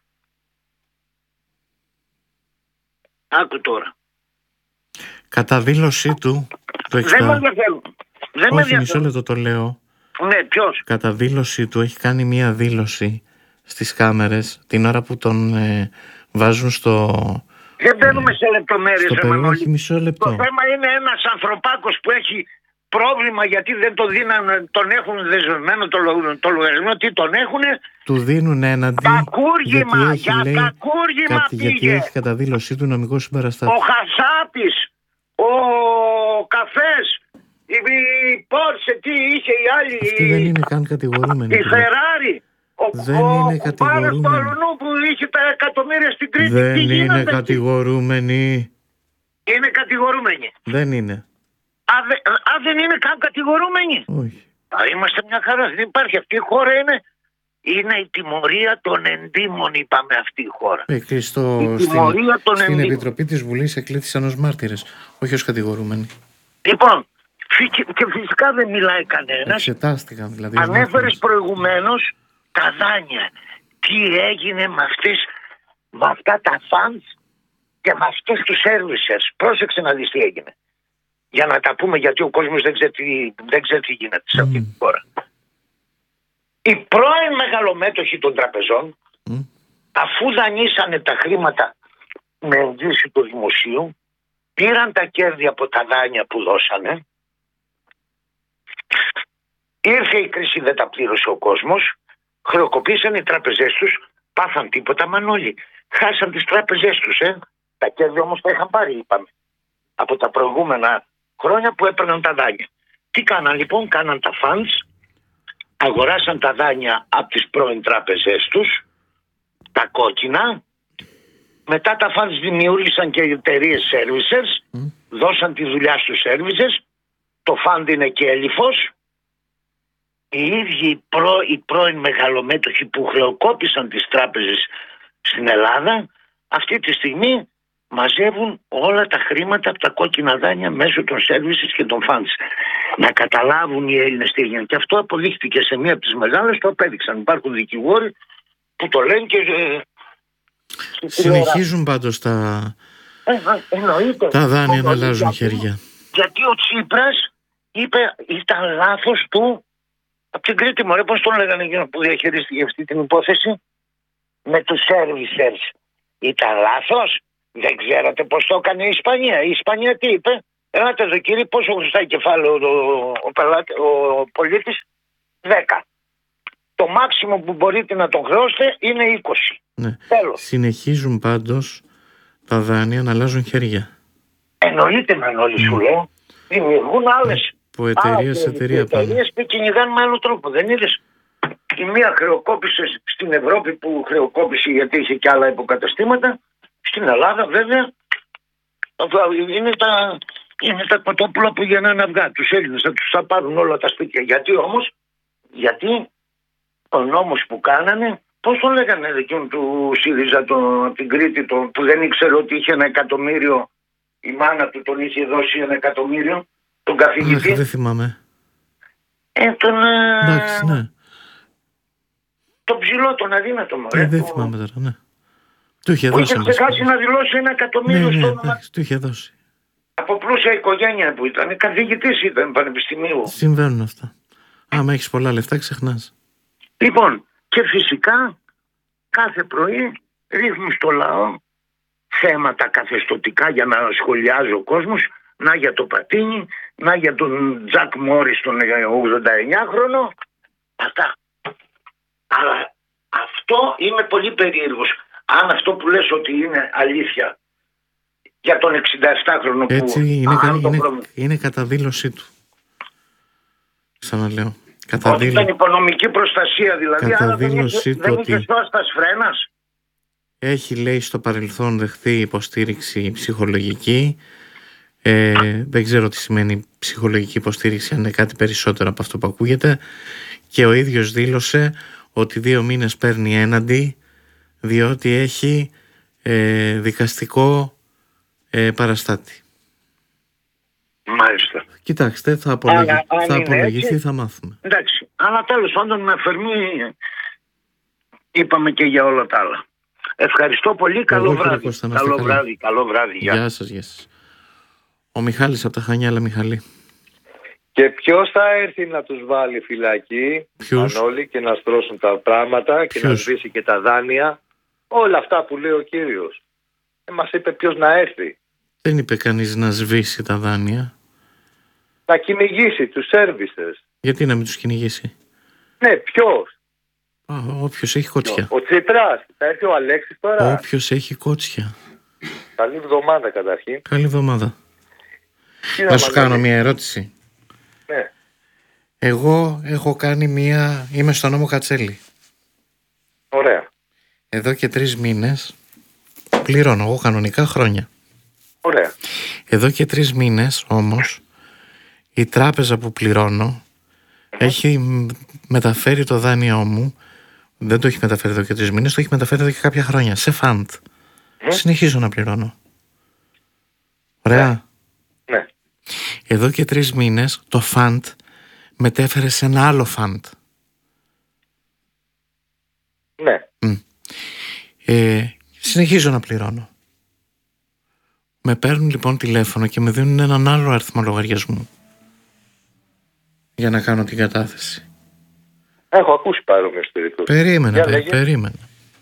Άκου τώρα. Κατά δήλωσή του το εξ... Δεν με ενδιαφέρουν. Δεν Όχι, μισό λεπτό το λέω. Ναι, ποιος? Κατά δήλωσή του έχει κάνει μία δήλωση στις κάμερες την ώρα που τον ε, βάζουν στο... Δεν μπαίνουμε ε, σε λεπτομέρειες, Μανώλη. Μισό λεπτό. Το θέμα είναι ένας ανθρωπάκος που έχει πρόβλημα γιατί δεν το δίνανε, τον έχουν δεσμευμένο το, το λογαριασμό, τι τον έχουνε. Του δίνουν έναντι κακούργημα, για λέει, κακούργημα κάτι, πήγε. Γιατί έχει κατά δήλωσή του νομικό συμπαραστάτη. Ο Χασάπης, ο Καφές, η Πόρσε, τι είχε η άλλη. Αυτή δεν είναι καν κατηγορούμενη. Η Φεράρι. Ο, δεν ο, είναι κατηγορούμενη. Ο Παλουνού που είχε τα εκατομμύρια στην Κρήτη. Δεν τι είναι γίνεται, κατηγορούμενη. Είναι κατηγορούμενη. Δεν είναι. Α, δε, α δεν είναι καν κατηγορούμενη. Όχι. Α, είμαστε μια χαρά. Δεν υπάρχει. Αυτή η χώρα είναι, είναι η τιμωρία των εντύμων, είπαμε, αυτή η χώρα. Ε, και στο, η τιμωρία στην, των στην εντύμων. Επιτροπή της Βουλής εκλήθησαν ως μάρτυρες, όχι ως κατηγορούμενοι. Λοιπόν, και φυσικά δεν μιλάει κανένας. Εξετάστηκαν δηλαδή. Ανέφερες προηγουμένως τα δάνεια. Τι έγινε με, αυτές, με αυτά τα funds και με αυτούς τους services. Πρόσεξε να δεις τι έγινε. Για να τα πούμε, γιατί ο κόσμος δεν ξέρει τι, δεν ξέρει τι γίνεται σε αυτή τη χώρα. Οι πρώην μεγαλομέτωχοι των τραπεζών, mm. αφού δανείσανε τα χρήματα με εγγύηση του δημοσίου, πήραν τα κέρδη από τα δάνεια που δώσανε, ήρθε η κρίση, δεν τα πλήρωσε ο κόσμος, χρεοκοπήσαν οι τράπεζές τους, πάθαν τίποτα, Μανώλη. Χάσαν τις τράπεζές τους, ε. Τα κέρδη όμως τα είχαν πάρει, είπαμε, από τα προηγούμενα χρόνια που έπαιρναν τα δάνεια. Τι κάναν λοιπόν? Κάναν τα funds, αγοράσαν τα δάνεια από τις πρώην τράπεζές τους, τα κόκκινα, μετά τα funds δημιούργησαν και εταιρείες services, mm. δώσαν τη δουλειά στους services, το fund είναι και έλιφος. Οι ίδιοι οι, προ, οι πρώην μεγαλομέτωχοι που χρεοκόπησαν τις τράπεζες στην Ελλάδα, αυτή τη στιγμή μαζεύουν όλα τα χρήματα από τα κόκκινα δάνεια μέσω των services και των funds. Να καταλάβουν οι Έλληνες τι έγινε. Και αυτό αποδείχτηκε σε μία από τις μεγάλες, το απέδειξαν. Υπάρχουν δικηγόροι που το λένε και, Συνεχίζουν πάντως τα, ε, εννοείται. τα δάνεια να αλλάζουν γιατί, χέρια. Γιατί ο Τσίπρας είπε ήταν λάθος του από την Κρήτη, μωρέ, πώς τον λέγανε εκείνο που διαχειρίστηκε αυτή την υπόθεση με τους servicers. Ήταν λάθος. Δεν ξέρατε πώς το έκανε η Ισπανία. Η Ισπανία τι είπε? Ελάτε εδώ κύριε, πόσο χρωστάει κεφάλαιο ο, ο, πελάτη, ο πολίτης? δέκα. Το μάξιμο που μπορείτε να τον χρεώσετε είναι είκοσι. Ναι. Τέλος. Συνεχίζουν πάντως τα δάνεια να αλλάζουν χέρια. Εννοείται Μανώλη mm. σου λέω. Δημιουργούν άλλες. Που εταιρεία σε εταιρεία πάνε. Εταιρείες που κυνηγάνε με άλλο τρόπο. Δεν είδες? Η μία χρεοκόπησε στην Ευρώπη που χρεοκόπησε γιατί είχε και άλλα υποκαταστήματα. Στην Ελλάδα βέβαια είναι τα, είναι τα κοτόπουλα που γεννάνε αυγά. Τους Έλληνες θα τους θα πάρουν όλα τα σπίτια. Γιατί όμως? Γιατί ο νόμος που κάνανε, πώς τον λέγανε εκείνον του ΣΥΡΙΖΑ τον, την Κρήτη τον, που δεν ήξερε ότι είχε ένα εκατομμύριο, η μάνα του τον είχε δώσει ένα εκατομμύριο, τον καθηγητή. Αχ, δεν θυμάμαι. Ε, τον, εντάξει, ναι. Τον ψηλό, τον αδύνατο μωρέ. Ε, δεν θυμάμαι τώρα, ναι. Του είχε που δώσει. Είχε ξεχάσει να δηλώσει ένα εκατομμύριο ναι, ναι, στο... ναι, του είχε δώσει. Από πλούσια οικογένεια που ήταν, καθηγητής ήταν πανεπιστημίου. Συμβαίνουν αυτά. Άμα έχεις πολλά λεφτά ξεχνάς. Λοιπόν, και φυσικά κάθε πρωί ρίχνουν στο λαό θέματα καθεστωτικά για να σχολιάζει ο κόσμος. Να για το Πατίνι, να για τον Τζακ Μόρις τον ογδονταεννιάχρονο. Αυτά. Αλλά αυτό είμαι πολύ περίεργος. Αν αυτό που λες ότι είναι αλήθεια για τον εξηνταεπτάχρονο που... Έτσι είναι, κα, είναι, προ... είναι κατά δήλωσή του. Ξαναλέω. Ότι ήταν οικονομική προστασία δηλαδή. Κατά Άρα δήλωσή του δεν ότι... είχε σώστας φρένας. Έχει λέει στο παρελθόν δεχθεί υποστήριξη ψυχολογική. Ε, δεν ξέρω τι σημαίνει ψυχολογική υποστήριξη, αν είναι κάτι περισσότερο από αυτό που ακούγεται. Και ο ίδιος δήλωσε ότι δύο μήνες παίρνει έναντι διότι έχει ε, δικαστικό ε, παραστάτη. Μάλιστα. Κοιτάξτε, θα, απολογη... Άρα, θα απολογηθεί, θα μάθουμε. Εντάξει, αλλά τέλος πάντων με αφορμή είπαμε και για όλα τα άλλα. Ευχαριστώ πολύ, καλό Εγώ, βράδυ. Κώστα, Καλό καλά. βράδυ, καλό βράδυ. Γεια. Γεια σας, γεια σας. Ο Μιχάλης από τα Χανιά, αλλά Μιχαλή. Και ποιος θα έρθει να τους βάλει φυλακή, Μανώλη, και να στρώσουν τα πράγματα και ποιος? να σβήσει και τα δάνεια. Όλα αυτά που λέει ο κύριος. Ε, μας είπε ποιος να έρθει. Δεν είπε κανείς να σβήσει τα δάνεια. Να κυνηγήσει τους σέρβισες. Γιατί να μην τους κυνηγήσει? Ναι, ποιος? Α, όποιος έχει κότσια. Ο Τσίπρας. Θα έρθει ο Αλέξης τώρα. Όποιος έχει κότσια. Καλή εβδομάδα καταρχήν. Καλή εβδομάδα. Κύριε Να σου Μανώλη. κάνω μια ερώτηση. Ναι. Εγώ έχω κάνει μια... Είμαι στο νόμο Κατσέλη. Ωραία. Εδώ και τρεις μήνες πληρώνω εγώ κανονικά χρόνια. Ωραία. Εδώ και τρεις μήνες όμως η τράπεζα που πληρώνω έχει μεταφέρει το δάνειό μου. Δεν το έχει μεταφέρει εδώ και τρεις μήνες, το έχει μεταφέρει εδώ και κάποια χρόνια σε φαντ. Mm. Συνεχίζω να πληρώνω. Ωραία. Ναι. Εδώ και τρεις μήνες το φαντ μετέφερε σε ένα άλλο φαντ. Ναι. Mm. Ε, συνεχίζω να πληρώνω. Με παίρνουν λοιπόν τηλέφωνο και με δίνουν έναν άλλο αριθμό λογαριασμού για να κάνω την κατάθεση. Έχω ακούσει παρόμοιες περιπτώσεις. Περίμενα, πε, λέγε. περίμενα.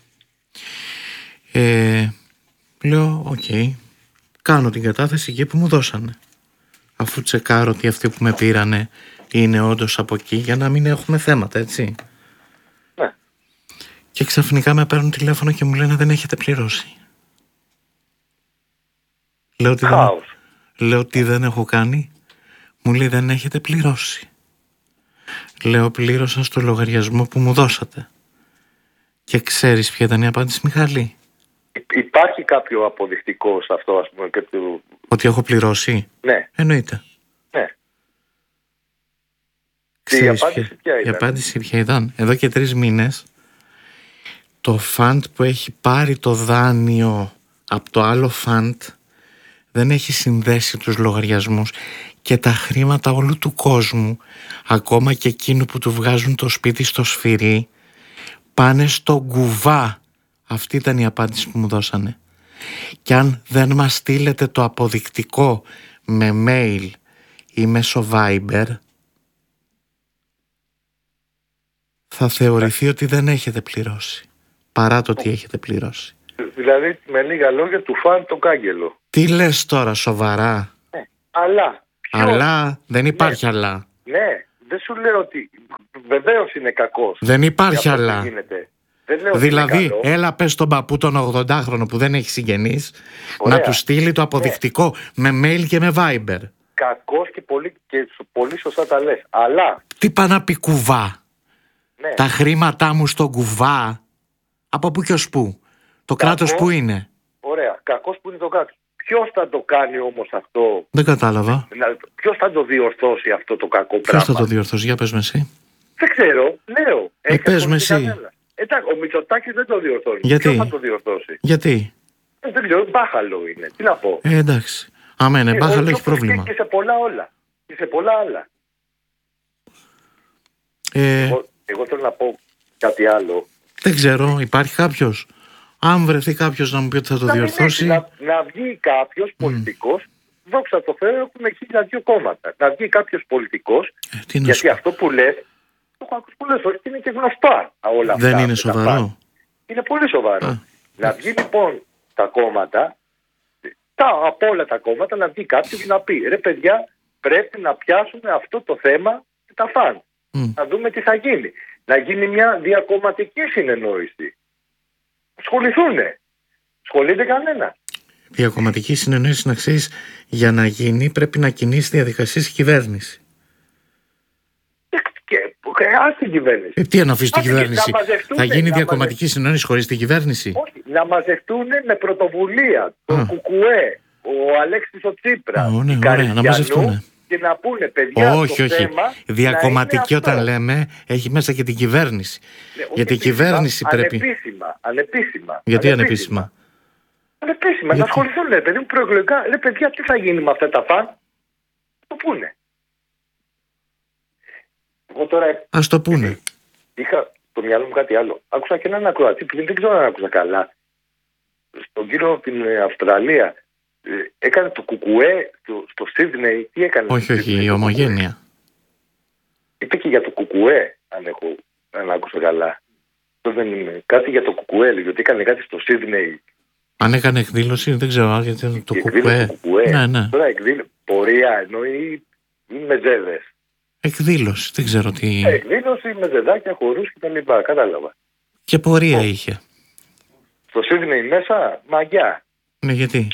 Ε, λέω, οκ, okay, κάνω την κατάθεση εκεί που μου δώσανε. Αφού τσεκάρω ότι αυτοί που με πήρανε είναι όντως από εκεί, για να μην έχουμε θέματα, έτσι. Ναι. Και ξαφνικά με παίρνουν τηλέφωνο και μου λένε δεν έχετε πληρώσει. Λέω ότι, δεν, λέω ότι δεν έχω κάνει. Μου λέει δεν έχετε πληρώσει. Λέω πλήρωσα στο λογαριασμό που μου δώσατε. Και ξέρεις ποια ήταν η απάντηση, Μιχάλη? Υπάρχει κάποιο αποδεικτικό σε αυτό, ας πούμε, και του... Ότι έχω πληρώσει? Ναι. Εννοείται. Ναι. Ξέρεις η απάντηση ποια ήταν? Η απάντηση ποια ήταν? Εδώ και τρεις μήνες το φαντ που έχει πάρει το δάνειο από το άλλο φαντ δεν έχει συνδέσει τους λογαριασμούς και τα χρήματα όλου του κόσμου, ακόμα και εκείνου που του βγάζουν το σπίτι στο σφυρί, πάνε στον κουβά Αυτή ήταν η απάντηση που μου δώσανε. Και αν δεν μας στείλετε το αποδεικτικό με mail ή μέσω Viber, θα θεωρηθεί ότι δεν έχετε πληρώσει, παρά το ότι έχετε πληρώσει. Δηλαδή, με λίγα λόγια, του φαν το κάγκελο. Τι λες τώρα, σοβαρά? Ναι, αλλά. Αλλά, δεν υπάρχει ναι, αλλά. Ναι, δεν σου λέω ότι βεβαίως είναι κακός. Δεν υπάρχει αλλά. Δεν λέω δηλαδή, έλα πες στον παππού τον ογδοντάχρονο που δεν έχει συγγενείς, να του στείλει το αποδεικτικό ναι. με mail και με Viber. Κακός και πολύ, και πολύ σωστά τα λες. Αλλά. Τι πά να πει κουβά? Ναι. Τα χρήματά μου στον κουβά. Από πού και ως πού? Το Κακός, κράτος που είναι? Ωραία. Κακός που είναι το κράτος. Ποιος θα το κάνει όμως αυτό? Δεν κατάλαβα. Ποιος θα το διορθώσει αυτό το κακό Ποιος πράγμα? θα το διορθώσει? Για πες με εσύ. Δεν ξέρω. Λέω. Ε, πες με εσύ. Εντάξει, ο Μητσοτάκης δεν το διορθώνει. Γιατί? Ποιος θα το διορθώσει? Γιατί? Ε, δεν ξέρω. Μπάχαλο είναι. Τι να πω. Ε, εντάξει. Αμένε, ε, μπάχαλο έχει πρόβλημα. Και σε πολλά όλα. Και σε πολλά άλλα. Ε, εγώ, εγώ θέλω να πω κάτι άλλο. Δεν ξέρω. Υπάρχει κάποιος? Αν βρεθεί κάποιος να μου πει ότι θα το να διορθώσει. Να, να βγει κάποιος πολιτικός. Mm. Δόξα τω Θεώ, έχουμε χίλια δύο κόμματα. Να βγει κάποιος πολιτικός. Ε, γιατί σου... αυτό που λες, το έχω ακούσει πολλές φορές και είναι και γνωστά όλα αυτά. Δεν είναι σοβαρό? Είναι πολύ σοβαρό. Α. Να βγει λοιπόν τα κόμματα, τα, από όλα τα κόμματα, να βγει κάποιος να πει ρε παιδιά, πρέπει να πιάσουμε αυτό το θέμα και τα φαν. Mm. Να δούμε τι θα γίνει. Να γίνει μια διακομματική συνεννόηση. Ασχοληθούνε. Ασχολείται κανένα. Διακομματική συνεννόηση, να ξέρεις, για να γίνει πρέπει να κινήσει διαδικασίες η κυβέρνηση. Και ας την κυβέρνηση. Ε, τι να αφήσει την κυβέρνηση? Θα γίνει διακομματική μαζε... συνεννόηση χωρίς την κυβέρνηση? Όχι, να μαζευτούν με πρωτοβουλία το Κουκουέ, ο Αλέξης ο Τσίπρας, oh, ναι, ωραία, να μαζευτούν. Και να πούνε παιδιά όχι, το όχι. θέμα. Διακομματική όταν λέμε έχει μέσα και την κυβέρνηση. Ναι, γιατί η κυβέρνηση πρέπει. Ανεπίσημα. ανεπίσημα Γιατί ανεπίσημα? Ανεπίσημα. Να ασχοληθούν, λέει παιδί μου, προεκλογικά. Λέει παιδιά, τι θα γίνει με αυτά τα φαν? Το πούνε. Εγώ τώρα. Ας το πούνε. Είχα στο μυαλό μου κάτι άλλο. Άκουσα και έναν ακροατή που δεν ξέρω αν άκουσα καλά. Στον κύριο από την Αυστραλία. Έκανε το κουκουέ στο, στο Σίδνεϊ. Τι έκανε? Όχι, όχι, η ομογένεια. Είπε και για το κουκουέ, αν, έχω, αν άκουσα καλά. Αυτό δεν είναι. Κάτι για το κουκουέ, λέει, ότι έκανε κάτι στο Σίδνεϊ. Αν έκανε εκδήλωση, δεν ξέρω, γιατί το κουκουέ. κουκουέ. Ναι, ναι. Τώρα εκδήλωση, πορεία εννοεί μεζέδες. Εκδήλωση, δεν ξέρω τι. Ε, εκδήλωση, μεζεδάκια, χορούς κτλ. Κατάλαβα. Και πορεία oh. είχε. Στο Σίδνεϊ μέσα, μαγιά. Ναι, γιατί?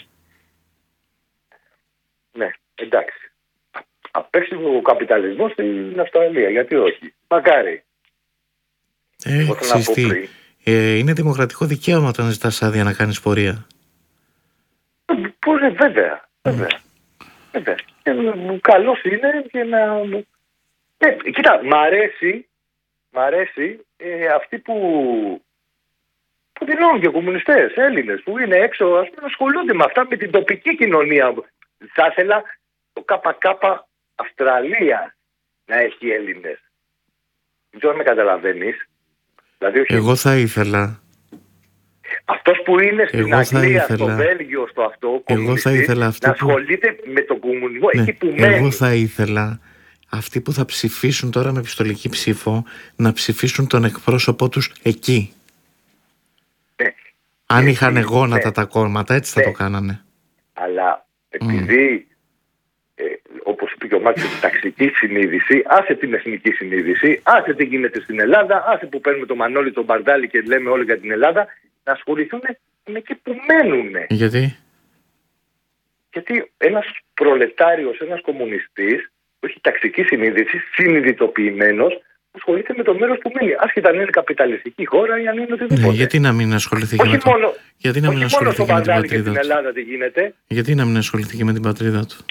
Ναι, εντάξει. Απέξει ο καπιταλισμός στην Αυστραλία. Γιατί όχι? Μακάρι. Ε, τι, ε, είναι δημοκρατικό δικαίωμα όταν ζητάς άδεια να κάνεις πορεία. Πώς, ε, βέβαια. Βέβαια. Mm. βέβαια. Ε, καλώς είναι και να... Ε, κοίτα, μ' αρέσει, μ' αρέσει ε, αυτοί που... που δηλώνουν και κομμουνιστές, Έλληνες, που είναι έξω, ας πούμε, ασχολούνται με αυτά, με την τοπική κοινωνία. Θα ήθελα το ΚΚ Αυστραλία να έχει Έλληνες. Δεν ξέρω αν με καταλαβαίνεις. Δηλαδή, όχι... Εγώ θα ήθελα. Αυτός που είναι στην Εγώ Αγγλία, στο Βέλγιο, στο αυτό, Εγώ θα ήθελα να ασχολείται που... με τον κομμουνισμό, ναι, εκεί που μένει. Εγώ θα ήθελα αυτοί που θα ψηφίσουν τώρα με επιστολική ψήφο να ψηφίσουν τον εκπρόσωπό τους εκεί. Ναι. Αν είχαν γόνατα ναι. τα κόμματα, έτσι ναι. θα το κάνανε. Αλλά επειδή, mm. ε, όπως είπε και ο Μάκης, την ταξική συνείδηση, άσε την εθνική συνείδηση, άσε τι γίνεται στην Ελλάδα, άσε που παίρνουμε το Μανώλη, τον Μπαρδάλη και λέμε όλοι για την Ελλάδα, να ασχοληθούν με εκεί που μένουν. Γιατί? Γιατί ένας προλετάριος, ένας κομμουνιστής, που έχει ταξική συνείδηση, συνειδητοποιημένος, ασχολείται με το μέρος που μένει. Άσχετα αν είναι καπιταλιστική χώρα ή αν είναι οτιδήποτε. Ναι, γιατί να μην ασχοληθεί και με το... μόνο, γιατί να μην όχι ασχοληθεί μόνο και με την πατρίδα και στην Ελλάδα τι γίνεται. Γιατί να μην ασχοληθεί και με την πατρίδα του?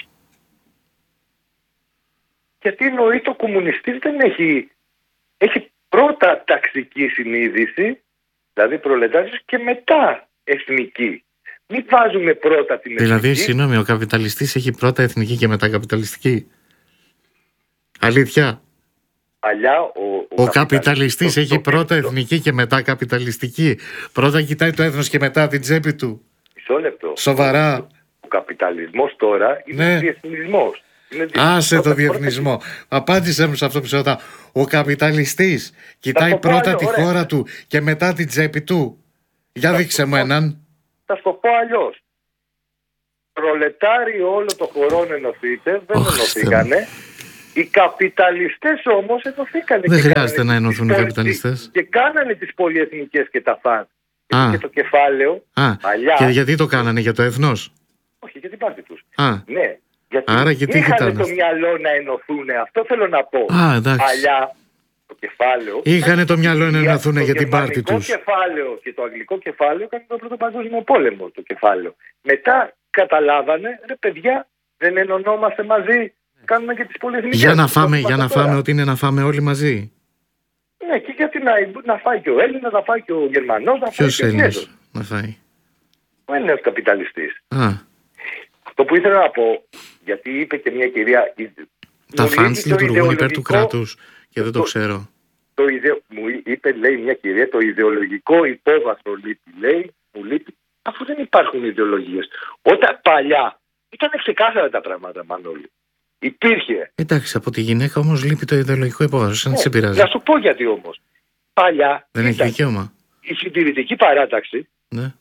Γιατί εννοεί το κομμουνιστής δεν έχει... Έχει πρώτα ταξική συνείδηση, δηλαδή προλετάριος, και μετά εθνική. Μην βάζουμε πρώτα την εθνική. Δηλαδή, συγγνώμη, ο καπιταλιστής έχει πρώτα εθνική και μετά καπιταλιστική. Αλήθεια. Παλιά ο, ο, ο καπιταλιστής έχει πρώτα εθνική και μετά καπιταλιστική. Πρώτα κοιτάει το έθνος και μετά την τσέπη του. Μισό λεπτό. Σοβαρά. Ο, ο καπιταλισμός τώρα είναι ναι. διεθνισμός. Είναι Άσε το διεθνισμό. Απάντησε μου σε αυτό που σε ρωτάω. Ο καπιταλιστής κοιτάει πρώτα άλλο, τη ωραία. χώρα του και μετά την τσέπη του. Για θα δείξε μου έναν. Θα σου το πω αλλιώς. Προλετάροι όλο το χωρών ενωθείτε, δεν oh, ενωθήκανε. Οι καπιταλιστές όμως ενωθήκανε. Δεν χρειάζεται να ενωθούν οι καπιταλιστές. Και κάνανε τις πολυεθνικές και τα φαν. Ah. Και το κεφάλαιο. Ah. Παλιά. Και γιατί το κάνανε, για το έθνος? Όχι, για την πάρτη τους. Ah. Ναι. Γιατί Άρα γιατί είχαν το μυαλό να ενωθούν. Αυτό θέλω να πω. Ah, παλιά το κεφάλαιο. Είχαν το μυαλό να ενωθούν για την πάρτη τους. Το κεφάλαιο και το αγγλικό κεφάλαιο έκανε τον Πρώτο Παγκόσμιο Πόλεμο. Το κεφάλαιο. Μετά καταλάβανε, ρε παιδιά, δεν ενωνόμαστε μαζί. Κάνουμε και τις πολυεθνικές. Για να φάμε, για να φάμε ό,τι είναι να φάμε όλοι μαζί. Ναι, και γιατί να, να φάει και ο Έλληνας, να φάει και ο Γερμανός, να φάει Ποιος και ο Κινέζος. να φάει? Ο Έλληνας καπιταλιστής. Α. Αυτό που ήθελα να πω, γιατί είπε και μια κυρία... Τα φαντς λειτουργούν υπέρ του κράτους και δεν το, το ξέρω. Το ιδεο... Μου είπε, λέει μια κυρία, το ιδεολογικό υπόβαθρο λείπει, λέει, μου λείπει, αφού δεν υπάρχουν ιδεολογίες. Όταν παλιά ήταν ξεκάθαρα τα πράγματα, Μανώλη. Υπήρχε. Εντάξει, από τη γυναίκα όμως λείπει το ιδεολογικό υπόβαθρο, σαν ναι, σε πειράζει. Να σου πω γιατί όμως. Παλιά δεν έχει δικαίωμα. Η συντηρητική παράταξη, ναι.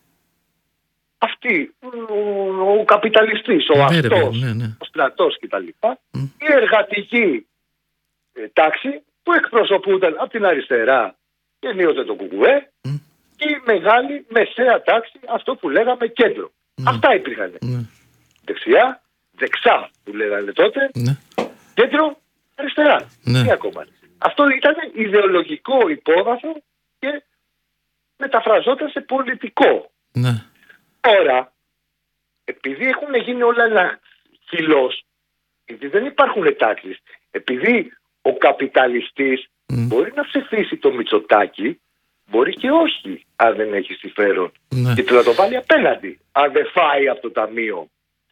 αυτή, ο, ο καπιταλιστής, ο ναι, αυτός, ναι, ναι. ο στρατός κτλ. Mm. Η εργατική ε, τάξη που εκπροσωπούνταν από την αριστερά και ενίοτε το κουκουέ mm. και η μεγάλη μεσαία τάξη, αυτό που λέγαμε κέντρο. Mm. Αυτά υπήρχαν. Mm. Δεξιά, δεξά που λέγανε τότε, ναι. κέντρο, αριστερά. Ναι. Τι ακόμα. Αυτό ήταν ιδεολογικό υπόβαθρο και μεταφραζόταν σε πολιτικό. Ναι. Τώρα, επειδή έχουν γίνει όλα ένα χυλός, επειδή δεν υπάρχουν τάξεις, επειδή ο καπιταλιστής mm. μπορεί να ψηφίσει το Μητσοτάκη, μπορεί και όχι αν δεν έχει συμφέρον. Ναι. Και του να το βάλει απέναντι, αν δεν φάει από το ταμείο.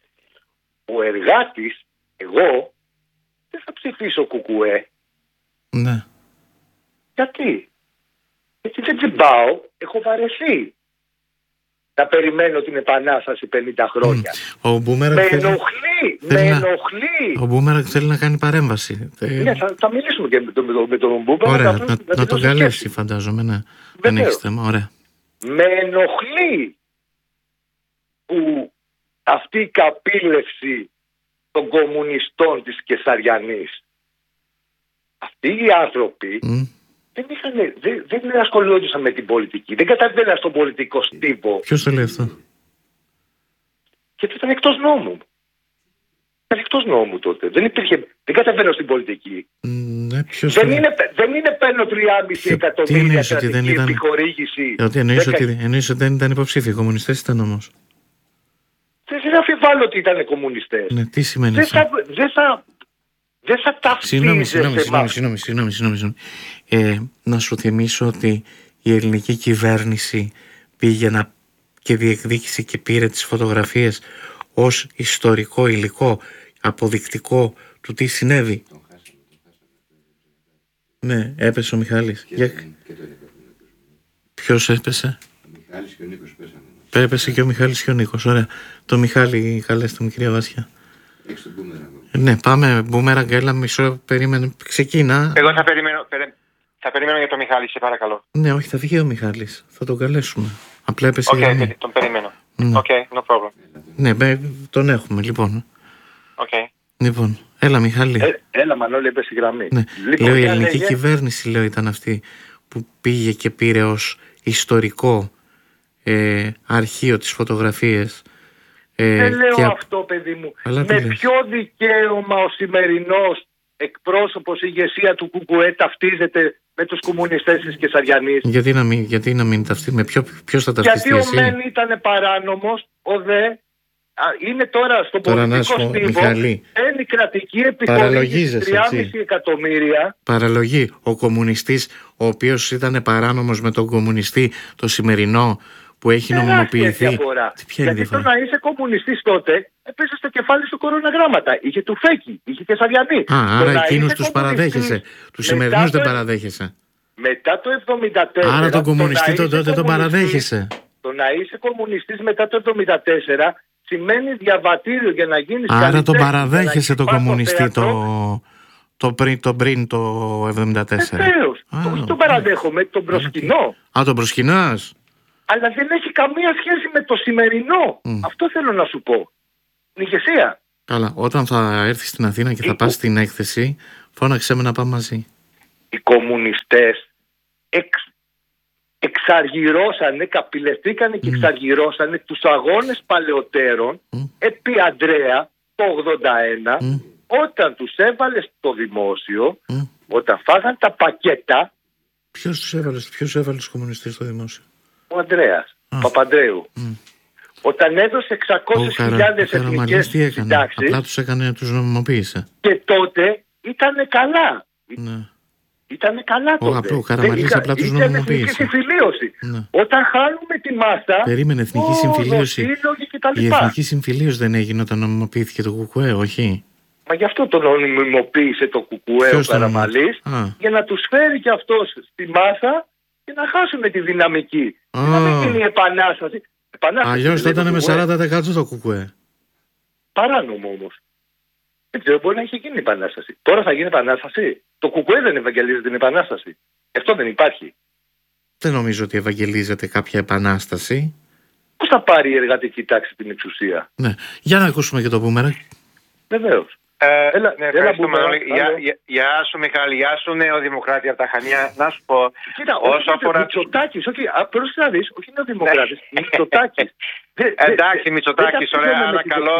Ο εργάτης, εγώ, δεν θα ψηφίσω κουκουέ. Ναι. Γιατί? Γιατί δεν τσιμπάω, έχω βαρεθεί να περιμένω την επανάσταση πενήντα χρόνια. Mm. Ο Μπούμερακ με θέλει... ενοχλεί, θέλει με να... ενοχλεί. Ο Μπούμερακ θέλει να κάνει παρέμβαση. Ναι, θα, θα μιλήσουμε και με τον, με τον, με τον Μπούμερακ. Ωραία, να, να, να, να τον καλέσει φαντάζομαι, ναι. Δεν έχεις θέμα, ωραία. Με ενοχλεί που αυτή η καπήλευση των κομμουνιστών της Κεσαριανής, αυτοί οι άνθρωποι mm. δεν, είχαν, δεν, δεν ασχολούνταν με την πολιτική, δεν καταβαίναν στον πολιτικό στίβο. Ποιος το λέει αυτό? Γιατί ήταν εκτός νόμου. Ήταν εκτός νόμου τότε. Δεν, υπήρχε, δεν καταβαίνω στην πολιτική. Mm, ναι, ποιος δεν, το... είναι, δεν είναι παίρνω τριάμισι εκατομμύρια κρατική επιχορήγηση. Ότι εννοείς δεκα... ότι, εννοείς ότι δεν ήταν υποψήφοι. Οι κομμουνιστές ήταν όμως. Δεν αμφιβάλλω ότι ήταν κομμουνιστές. Ναι, τι σημαίνει δεν αυτό? Θα, δεν θα, δεν θα ταυτίζεσαι. Συγγνώμη, συγγνώμη, συγγνώμη, συγγνώμη, συγγνώμη. Ε, να σου θυμίσω ότι η ελληνική κυβέρνηση πήγε να και διεκδίκησε και πήρε τις φωτογραφίες ως ιστορικό υλικό, αποδεικτικό του τι συνέβη. Ναι, έπεσε ο Μιχάλης. Για... Ποιος έπεσε? Ο Μιχάλης και ο Νίκος πέσανε. Έπεσε και ο Μιχάλης και ο Νίκος. Ωραία. Το Μιχάλη καλέστε μου, κυρία Βάσια. Έχεις τον Μπούμεραγκ. Ναι, πάμε Μπούμεραγκ, έλα μισό, περίμενε, ξεκίνα. Εγώ θα περιμένω, περι... θα περιμένω για τον Μιχάλη, σε παρακαλώ. Ναι, όχι, θα βγει ο Μιχάλης, θα τον καλέσουμε. Απλά έπεσε η okay, γραμμή. τον περιμένω. Ναι. Okay, no problem. Ναι, τον έχουμε, λοιπόν. Okay. Λοιπόν, έλα Μιχάλη. Ε, έλα Μανώλη, έπεσε η γραμμή. Ναι. Λοιπόν, λέω η ελληνική λέγε... κυβέρνηση, λέω, ήταν αυτή που πήγε και πήρε ως ιστορικό ε, αρχείο τις φωτογραφίες. Ε, Δεν λέω και... αυτό, παιδί μου. Αλλά με ποιο δικαίωμα ο σημερινός εκπρόσωπος ηγεσία του Κουκουέ ταυτίζεται με τους κομμουνιστές της Κεσαριανής? Γιατί να μην, γιατί να μην ταυτίζει, με ποιο, ποιος θα ταυτιστεί? Γιατί εσύ? ο Μεν ήταν παράνομος, ο Δε είναι τώρα στο τώρα πολιτικό στίβο, είναι κρατική επιχορήγηση τριάμισι εκατομμύρια. Παραλογή. Ο κομμουνιστής, ο οποίος ήταν παράνομος με τον κομμουνιστή το σημερινό που έχει νομιμοποιηθεί. Διαφορά. Ποια είναι η Γιατί το διαφορά? να είσαι κομμουνιστής τότε έπεσε στο κεφάλι σου κοροναγράμματα. Είχε του Φέκη, είχε και Σαβιανή. Α, άρα εκείνους τους παραδέχεσαι. Τους σημερινούς δεν παραδέχεσαι. Μετά το εβδομήντα τέσσερα. Άρα τον κομμουνιστή το τότε τον παραδέχεσαι. Το να είσαι κομμουνιστής μετά το εβδομήντα τέσσερα σημαίνει διαβατήριο για να γίνεις Άρα τον καλλιτέχνης, παραδέχεσαι τον κομμουνιστή το, το, πριν, το πριν το εβδομήντα τέσσερα. Βεβαίως. Όχι τον παραδέχομαι, τον προσκυνώ. Α, τον προσκυνάς. Αλλά δεν έχει καμία σχέση με το σημερινό. Mm. Αυτό θέλω να σου πω. Την ηγεσία. Καλά, όταν θα έρθεις στην Αθήνα και θα Οι... πας στην έκθεση, φώναξε με να πάμε μαζί. Οι κομμουνιστές εξ, εξαργυρώσανε, καπηλευτήκανε και mm. εξαργυρώσανε τους αγώνες παλαιότερων mm. επί Ανδρέα το ογδόντα ένα mm. όταν τους έβαλε στο δημόσιο, mm. όταν φάγαν τα πακέτα. Ποιος τους έβαλε, ποιος έβαλε τους κομμουνιστές στο δημόσιο? Ο Ανδρέας, ο Παπανδρέου. Mm. Όταν έδωσε εξακόσιες χιλιάδες εθνικές συντάξεις. Απλά τους έκανε, τους νομιμοποίησε. Και τότε ήτανε καλά. Ναι. Ήτανε καλά τότε. Ο, απλό, ο Καραμανλής απλά τους νομιμοποίησε. Εθνική συμφιλίωση. Ναι. Όταν χάνουμε τη μάστα. Περίμενε, εθνική ο, συμφιλίωση. Η εθνική συμφιλίωση δεν έγινε όταν νομιμοποιήθηκε το Κουκουέ, όχι? Μα γι' αυτό τον νομιμοποίησε το Κουκουέ ο Καραμανλής, για να τους φέρει κι αυτός στη μάσα και να χάσουμε τη δυναμική. Oh. Να μην γίνει η επανάσταση. Αλλιώς θα ήταν με σαράντα τοις εκατό το Κουκουέ. Παράνομο όμως. Δεν ξέρω, μπορεί να έχει γίνει η επανάσταση. Τώρα θα γίνει επανάσταση. Το Κουκουέ δεν ευαγγελίζει την επανάσταση. Αυτό δεν υπάρχει. Δεν νομίζω ότι ευαγγελίζεται κάποια επανάσταση. Πώς θα πάρει η εργατική τάξη την εξουσία? Ναι. Για να ακούσουμε και το μπούμερα. Βεβαίως. Ε, έλα, ναι, ευχαριστούμε όλοι. Γεια, γεια, γεια σου Μιχάλη, γεια σου Νεοδημοκράτη από τα Χανιά. Να σου πω, κοίτα, όσο όχι, αφορά... Μητσοτάκης, όχι, πρόσεχε να δεις, όχι Νεοδημοκράτης, Μητσοτάκης. Εντάξει, Μητσοτάκης, ωραία, άρα καλό...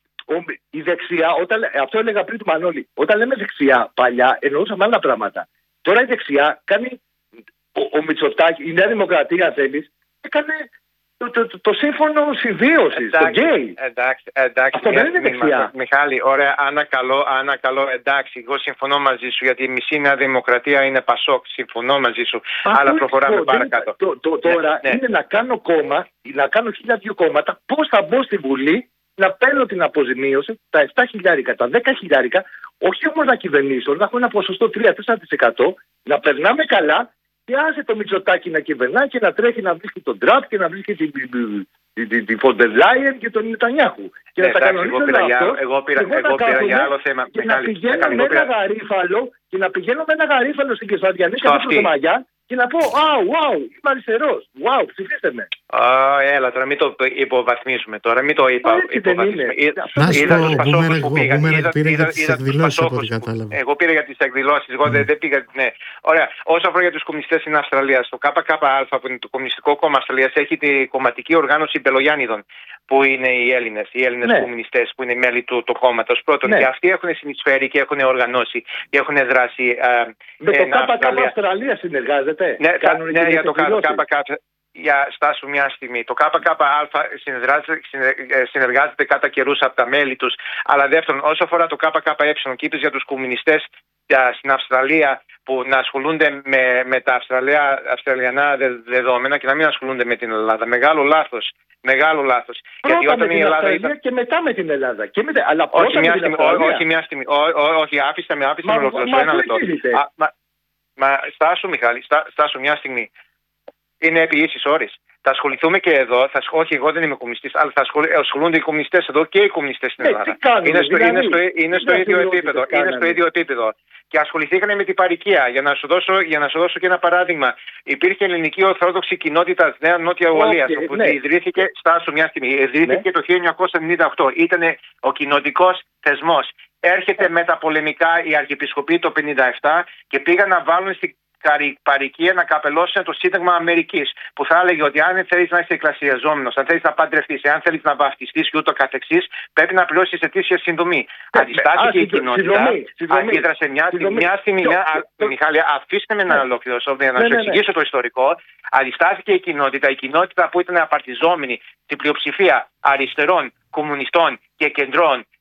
Η δεξιά, όταν, αυτό έλεγα πριν του Μανώλη, όταν λέμε δεξιά παλιά εννοούσαμε άλλα πράγματα. Τώρα η δεξιά κάνει, ο, ο Μητσοτάκης, η Νέα Δημοκρατία θέλεις, έκανε... Το, το, το, το σύμφωνο συμβίωσης, το γκέι. Εντάξει, εντάξει. Αυτό δεν είναι δεξιά. Μιχάλη, ωραία, ανακαλώ, ανακαλώ, εντάξει, εγώ συμφωνώ μαζί σου, γιατί η μισή Νέα Δημοκρατία είναι Πασόκ, συμφωνώ μαζί σου, Α, αλλά προχωράμε παρακάτω. Το, το, τώρα ναι, είναι ναι. να κάνω κόμμα, να κάνω χίλια δύο κόμματα, πώς θα μπω στη Βουλή, να παίρνω την αποζημίωση, τα επτά χιλιάρικα, τα δέκα χιλιάρικα, όχι όμως να κυβερνήσω, να έχω ένα ποσοστό τρία με τέσσερα τοις εκατό, να περνάμε καλά. Και άσε το Μητσοτάκη να κυβερνά και να τρέχει να βρίσκει τον Τραμπ και να βρίσκει την τη, τη Φόντερ Λάιεν και τον Νετανιάχου. Και ναι, να τα κανονίσουν αυτό. Εγώ πήρα, εγώ εγώ πήρα για άλλο θέμα. Και να πηγαίνω με ένα γαρίφαλο και να πηγαίνω με ένα γαρίφαλο στην Κεσαριανή και να το Μαγιά και να πω «Wow, wow, είμαι αριστερός, wow, ψηφίστε με». Α, έλα τώρα, μην το υποβαθμίσουμε τώρα, μην το είπα, υποβαθμίσουμε. Να σου πω, Μπούμερα, πήρα για τις εκδηλώσεις από ό,τι κατάλαβα. Εγώ πήρα για τις εκδηλώσεις, εγώ δεν πήγα, ναι. Ωραία, όσο αφορά για τους κομμουνιστές στην Αυστραλία, στο ΚΚΑ, που είναι το Κομμουνιστικό Κόμμα Αυστραλίας, έχει τη κομματική οργάνωση Μπελογιάννηδων, που είναι οι Έλληνες, οι Έλληνες ναι. κομμουνιστές, που είναι μέλη του το κόμματος. Πρώτον, ναι. και αυτοί έχουν συνεισφέρει και έχουν οργανώσει και έχουν δράσει. Με το ΚΚΑ Αυστραλία συνεργάζεται. Ναι, ναι, για το ΚΚΑ. Για στάσου μια στιγμή. Το ΚΚΑ συνεργάζεται, συνεργάζεται κατά καιρούς από τα μέλη τους. Αλλά δεύτερον, όσο αφορά το ΚΚΕ και είπες για τους κομμουνιστές στην Αυστραλία που να ασχολούνται με, με τα Αυστραλία, αυστραλιανά δεδομένα και να μην ασχολούνται με την Ελλάδα. Μεγάλο λάθος. Μεγάλο λάθος. Πρώτα γιατί όταν με η Ελλάδα ήταν... και μετά με την Ελλάδα. Και μετά... Αλλά όχι, μια στιγμή, ό, όχι μια στιγμή. Ό, ό, όχι, άφηστε με, άφηστε με ολοκληρώσω ένα λεπτό. Α, μα, μα στάσου Μιχάλη, στά, στάσου μια στιγμή. Είναι επί ίσης όρης. Θα ασχοληθούμε και εδώ, θα, όχι εγώ δεν είμαι κομμουνιστής, αλλά θα ασχολούνται οι κομμουνιστές εδώ και οι κομμουνιστές στην Ελλάδα. Κάνουμε, είναι, στο, δηλαδή, είναι, στο, είναι, στο ίδιο επίπεδο, είναι στο ίδιο επίπεδο. Και ασχοληθήκαν με την παροικία. Για να σου δώσω, για να σου δώσω και ένα παράδειγμα. Υπήρχε ελληνική ορθόδοξη κοινότητα Νέα Νότια Ουαλίας, okay, όπου ναι. ιδρύθηκε, στάσου μια στιγμή, ιδρύθηκε ναι. το χίλια εννιακόσια ενενήντα οκτώ. Ήταν ο κοινοτικός θεσμός. Έρχεται μεταπολεμικά η Αρχιεπισκοπή το χίλια εννιακόσια πενήντα επτά και πήγαν να βάλουν στην παροικία να καπελώσουν το Σύνταγμα Αμερικής, που θα έλεγε ότι αν θέλεις να είσαι εκκλησιαζόμενος, αν θέλεις να παντρευτείς, αν θέλεις να βαφτιστείς και ούτω καθεξής, πρέπει να πληρώσεις ετήσια συνδομή. Αντιστάθηκε η κοινότητα, αντίδρασε μια στιγμή. Μιχάλη, αφήστε με να ολοκληρώσω, να σου εξηγήσω το ιστορικό. Αντιστάθηκε η κοινότητα, η κοινότητα που ήταν απαρτιζόμενη στην πλειοψηφία αριστερών, κομμουνιστών και κεντρών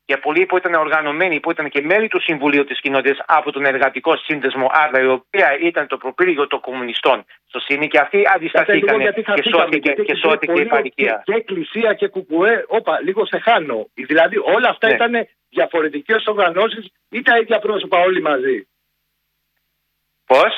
και πολλοί που ήταν οργανωμένοι, που ήταν και μέλη του Συμβουλίου της Κοινότητας από τον Εργατικό Σύνδεσμο Άτλα, η οποία ήταν το προπύργιο των κομμουνιστών στο ΣΥΝΙ, και αυτοί αντισταθήκαν και σώθηκε, και σώθηκε η παροικία. Και, και εκκλησία και κουκουέ, όπα, λίγο σε χάνω. Δηλαδή όλα αυτά ναι. ήταν διαφορετικές οργανώσεις ή τα ίδια πρόσωπα όλοι μαζί? Πώς?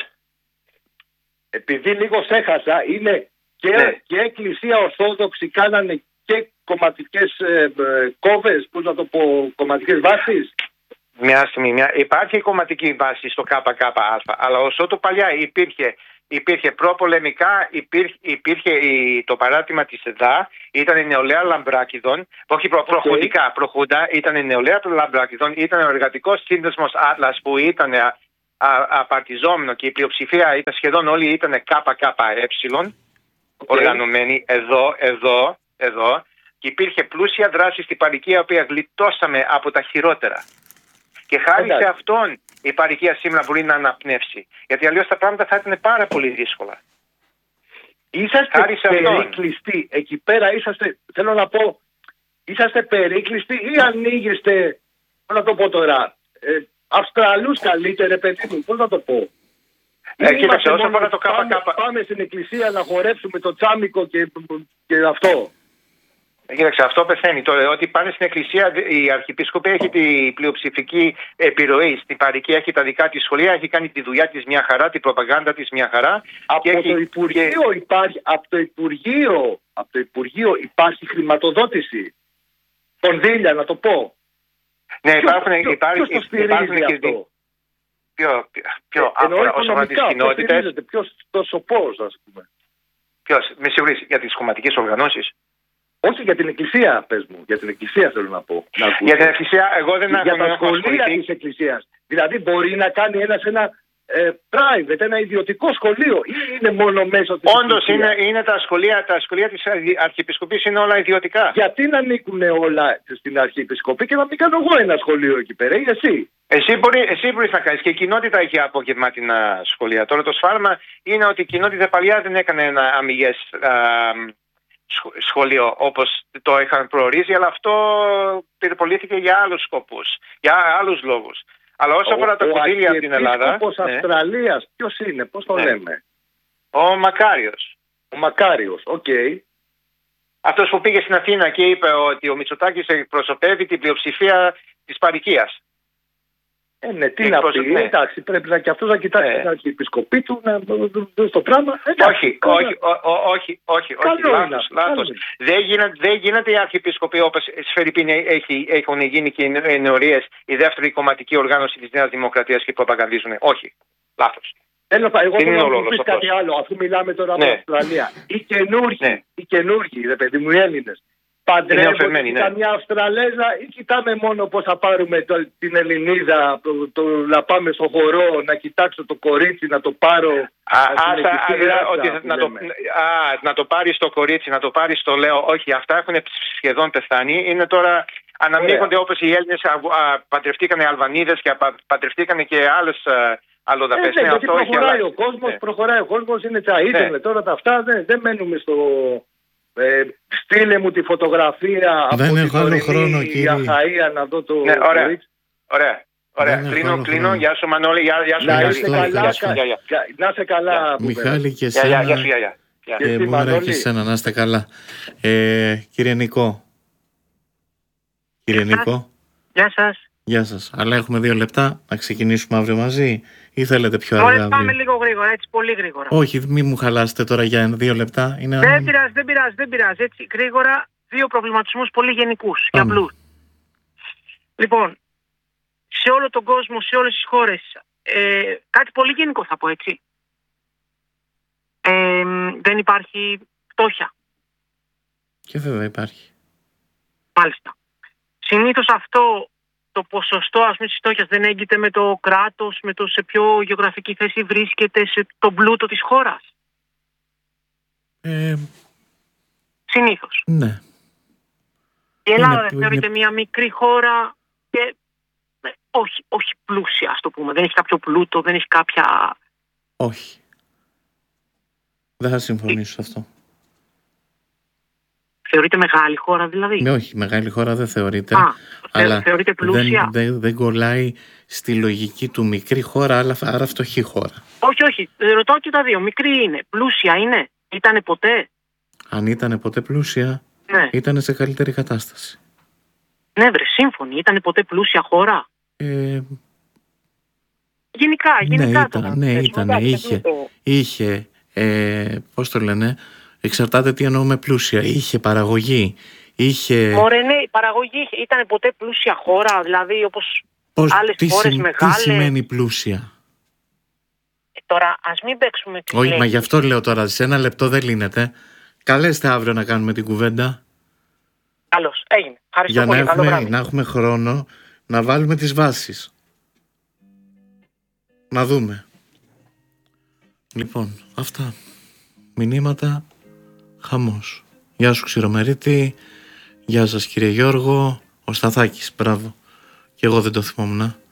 Επειδή λίγο σε έχασα, είναι και, ναι. και εκκλησία ορθόδοξη κάνανε και κομματικές ε, ε, κόβες, πώς να το πω, κομματικές βάσεις. Μια στιγμή, μια... υπάρχει κομματική βάση στο ΚΚΑ, αλλά όσο το παλιά υπήρχε, υπήρχε προπολεμικά, υπήρχε, υπήρχε η... το παράρτημα της ΕΔΑ, ήταν η νεολαία Λαμπράκηδων, όχι προ... okay. προχοντικά, προχούντα, ήταν η νεολαία των Λαμπράκηδων, ήταν ο Εργατικός Σύνδεσμος Άτλας που ήταν α... Α... απαρτιζόμενο και η πλειοψηφία ήταν σχεδόν όλοι ήταν ΚΚΕ, okay. οργανωμένοι εδώ, εδώ, εδώ. Και υπήρχε πλούσια δράση στην παροικία, η οποία γλιτώσαμε από τα χειρότερα. Και χάρη σε αυτόν η παροικία σήμερα μπορεί να αναπνεύσει. Γιατί αλλιώς τα πράγματα θα ήταν πάρα πολύ δύσκολα. Είσαστε περίκλειστοι εκεί πέρα, είσαστε, θέλω να πω, είσαστε περίκλειστοι ή ανοίγεστε, πώς να το πω τώρα, ε, Αυστραλούς καλύτερε παιδί μου, πώς να το πω. Ε, κοίταξε, όσο αφορά το ΚΚ. Πάμε, πάμε στην εκκλησία να χορέψουμε το τσάμικο και, και αυτό. Κοίταξε, αυτό πεθαίνει. Το ότι πάνε στην εκκλησία, η Αρχιεπίσκοπη έχει την πλειοψηφική επιρροή. Στην παροικία έχει τα δικά της σχολεία, έχει κάνει τη δουλειά της μια χαρά, την προπαγάνδα της μια χαρά. Από, και το, έχει... Υπουργείο και... υπάρχει, από, το Υπουργείο, από το Υπουργείο υπάρχει χρηματοδότηση. Κονδύλια, να το πω. Ναι, υπάρχουν, ποιο, υπάρχει, ποιος το στηρίζει υπάρχουν και... αυτό? Ποιο, ποιο, ε, εννοώ οικονομικά, ποιος στηρίζεται, ποιος το σωπός, ας πούμε. Ποιος, με συγχωρείς, για τις κομματικές οργανώσεις. Όχι για την εκκλησία, πες μου. Για την εκκλησία θέλω να πω. Να για την εκκλησία, εγώ δεν έχω. Για τα σχολεία της εκκλησίας. Δηλαδή μπορεί να κάνει ένας ένα ε, private, ένα ιδιωτικό σχολείο ή είναι μόνο μέσω της Όντως εκκλησίας? είναι, είναι τα σχολεία, τα σχολεία της Αρχιεπισκοπής είναι όλα ιδιωτικά. Γιατί να ανήκουν όλα στην Αρχιεπισκοπή και να μην κάνω εγώ ένα σχολείο εκεί πέρα ή εσύ? Εσύ, μπορεί, εσύ μπορείς να κάνεις, και η κοινότητα έχει απογευματινά σχολεία. Τώρα το σφάλμα είναι ότι η κοινότητα παλιά δεν έκανε ένα αμυγές σχολείο όπως το είχαν προορίσει, αλλά αυτό πυρπολήθηκε για άλλους σκοπούς, για άλλους λόγους. Αλλά όσο αφορά τα κονδύλια από την Ελλάδα. Ο Αρχιεπίσκοπος Αυστραλίας, ποιος είναι, πώς το ναι. λέμε? Ο Μακάριος. Ο Μακάριος, οκ. Okay. Αυτός που πήγε στην Αθήνα και είπε ότι ο Μητσοτάκης εκπροσωπεύει την πλειοψηφία της παροικίας. Ε, ναι, τι να πει, ναι. Εντάξει, πρέπει να και αυτός να κοιτάξει ε. την Αρχιεπισκοπή του, να δώσει το πράγμα. Εντάξει, όχι, όχι, όχι, όχι, όχι, λάθος, λάθος. Δεν γίνεται, δεν γίνεται η Αρχιεπισκοπή όπως Σφαιριππίν έχουν γίνει και οι ενορίες, η δεύτερη κομματική οργάνωση της Νέας Δημοκρατίας και προπαγανδίζουν. Όχι, λάθος. Θέλω, εγώ θέλω να μου πεις κάτι άλλο, αφού μιλάμε τώρα ναι. από Αυστραλία. Οι καινούργοι, ναι. οι καινούργοι, ρε παιδί μου, οι Έλληνες, παντρεύονται ναι. καμιά Αυστραλέζα ή κοιτάμε μόνο πώς θα πάρουμε το, την Ελληνίδα, το, το, να πάμε στο χορό, να κοιτάξω το κορίτσι, να το πάρω. Α, α, α, ότι, να, το, α, να το πάρεις το κορίτσι, να το πάρεις το λέω. Όχι, αυτά έχουν σχεδόν πεθάνει. Είναι τώρα, αναμείγονται όπως οι Έλληνες παντρευτήκανε Αλβανίδες και παντρευτήκανε και άλλες αλλοδαπές. Ε, ναι, γιατί προχωράει ο κόσμος, ναι. προχωράει ο κόσμος, είναι τσαΐτελε ναι. τώρα τα αυτά, δεν, δεν μένουμε στο... Ε, στείλε μου τη φωτογραφία δεν από την τωρινή Αχαΐα να δω το ναι, ωραία, ωραία, ωραία. Κλείνω, κλείνω, γεια σου Μανώλη, γεια, γεια σου Μιχάλη. Να είσαι καλά. Μιχάλη και εσένα. Γεια σου, γεια. Και Μάρα και εσένα, να είστε καλά. Ε, κύριε Νικό. Κύριε Νικό. Γεια σας. Γεια σας. Αλλά έχουμε δύο λεπτά να ξεκινήσουμε αύριο μαζί ή θέλετε πιο αργά? Ωραία, πάμε λίγο γρήγορα, έτσι πολύ γρήγορα. Όχι, μην μου χαλάσετε τώρα για δύο λεπτά. Είναι... Δεν πειράζει, δεν πειράζει, δεν πειράζει. Έτσι γρήγορα, δύο προβληματισμούς πολύ γενικούς και απλούς. Λοιπόν, σε όλο τον κόσμο, σε όλες τις χώρες, ε, κάτι πολύ γενικό θα πω, έτσι. Ε, δεν υπάρχει φτώχεια. Και βέβαια υπάρχει. Μάλιστα. Συνήθως αυτό το ποσοστό, ας πούμε, της φτώχειας δεν έγκυται με το κράτος, με το σε ποιο γεωγραφική θέση βρίσκεται, σε τον πλούτο της χώρας. Ε, Συνήθως. Ναι. Η Ελλάδα είναι, θεωρείται είναι... μια μικρή χώρα και ε, όχι, όχι πλούσια, ας το πούμε. Δεν έχει κάποιο πλούτο, δεν έχει κάποια... Όχι. Δεν θα συμφωνήσω σε αυτό. Θεωρείται μεγάλη χώρα δηλαδή? Ναι, όχι, μεγάλη χώρα δεν θεωρείται. Α, αλλά θεωρείται πλούσια. Δεν, δεν, δεν κολλάει στη λογική του μικρή χώρα, αλλά άρα φτωχή χώρα. Όχι, όχι. Ρωτάω και τα δύο. Μικρή είναι. Πλούσια είναι. Ήτανε ποτέ? Αν ήταν ποτέ πλούσια, Ναι. ήταν σε καλύτερη κατάσταση. Ναι, βρε, σύμφωνη. Ήτανε ποτέ πλούσια χώρα? Ε, Γενικά, γενικά. ναι, ήταν, ναι, ήταν, είχε, είχε ε, πώς το λένε, εξαρτάται τι εννοούμε πλούσια, είχε παραγωγή, είχε... Μωρέ, ναι, η παραγωγή είχε. Ήτανε ποτέ πλούσια χώρα, δηλαδή όπως Πώς, άλλες τι, χώρες συ, μεγάλες? τι σημαίνει πλούσια? Ε, τώρα, ας μην παίξουμε τις Όχι, μα λέξεις. γι' αυτό λέω τώρα, σε ένα λεπτό δεν λύνεται. Καλέστε αύριο να κάνουμε την κουβέντα. Καλώς, έγινε. Ευχαριστώ Για πολύ. να Καλό έχουμε, βράδυ. να έχουμε χρόνο να βάλουμε τις βάσεις. Να δούμε. Λοιπόν, αυτά. Μηνύματα, χαμός. Γεια σου Ξηρομερίτη. Γεια σας κύριε Γιώργο. Ο Σταθάκης, μπράβο. Και εγώ δεν το θυμόμουν.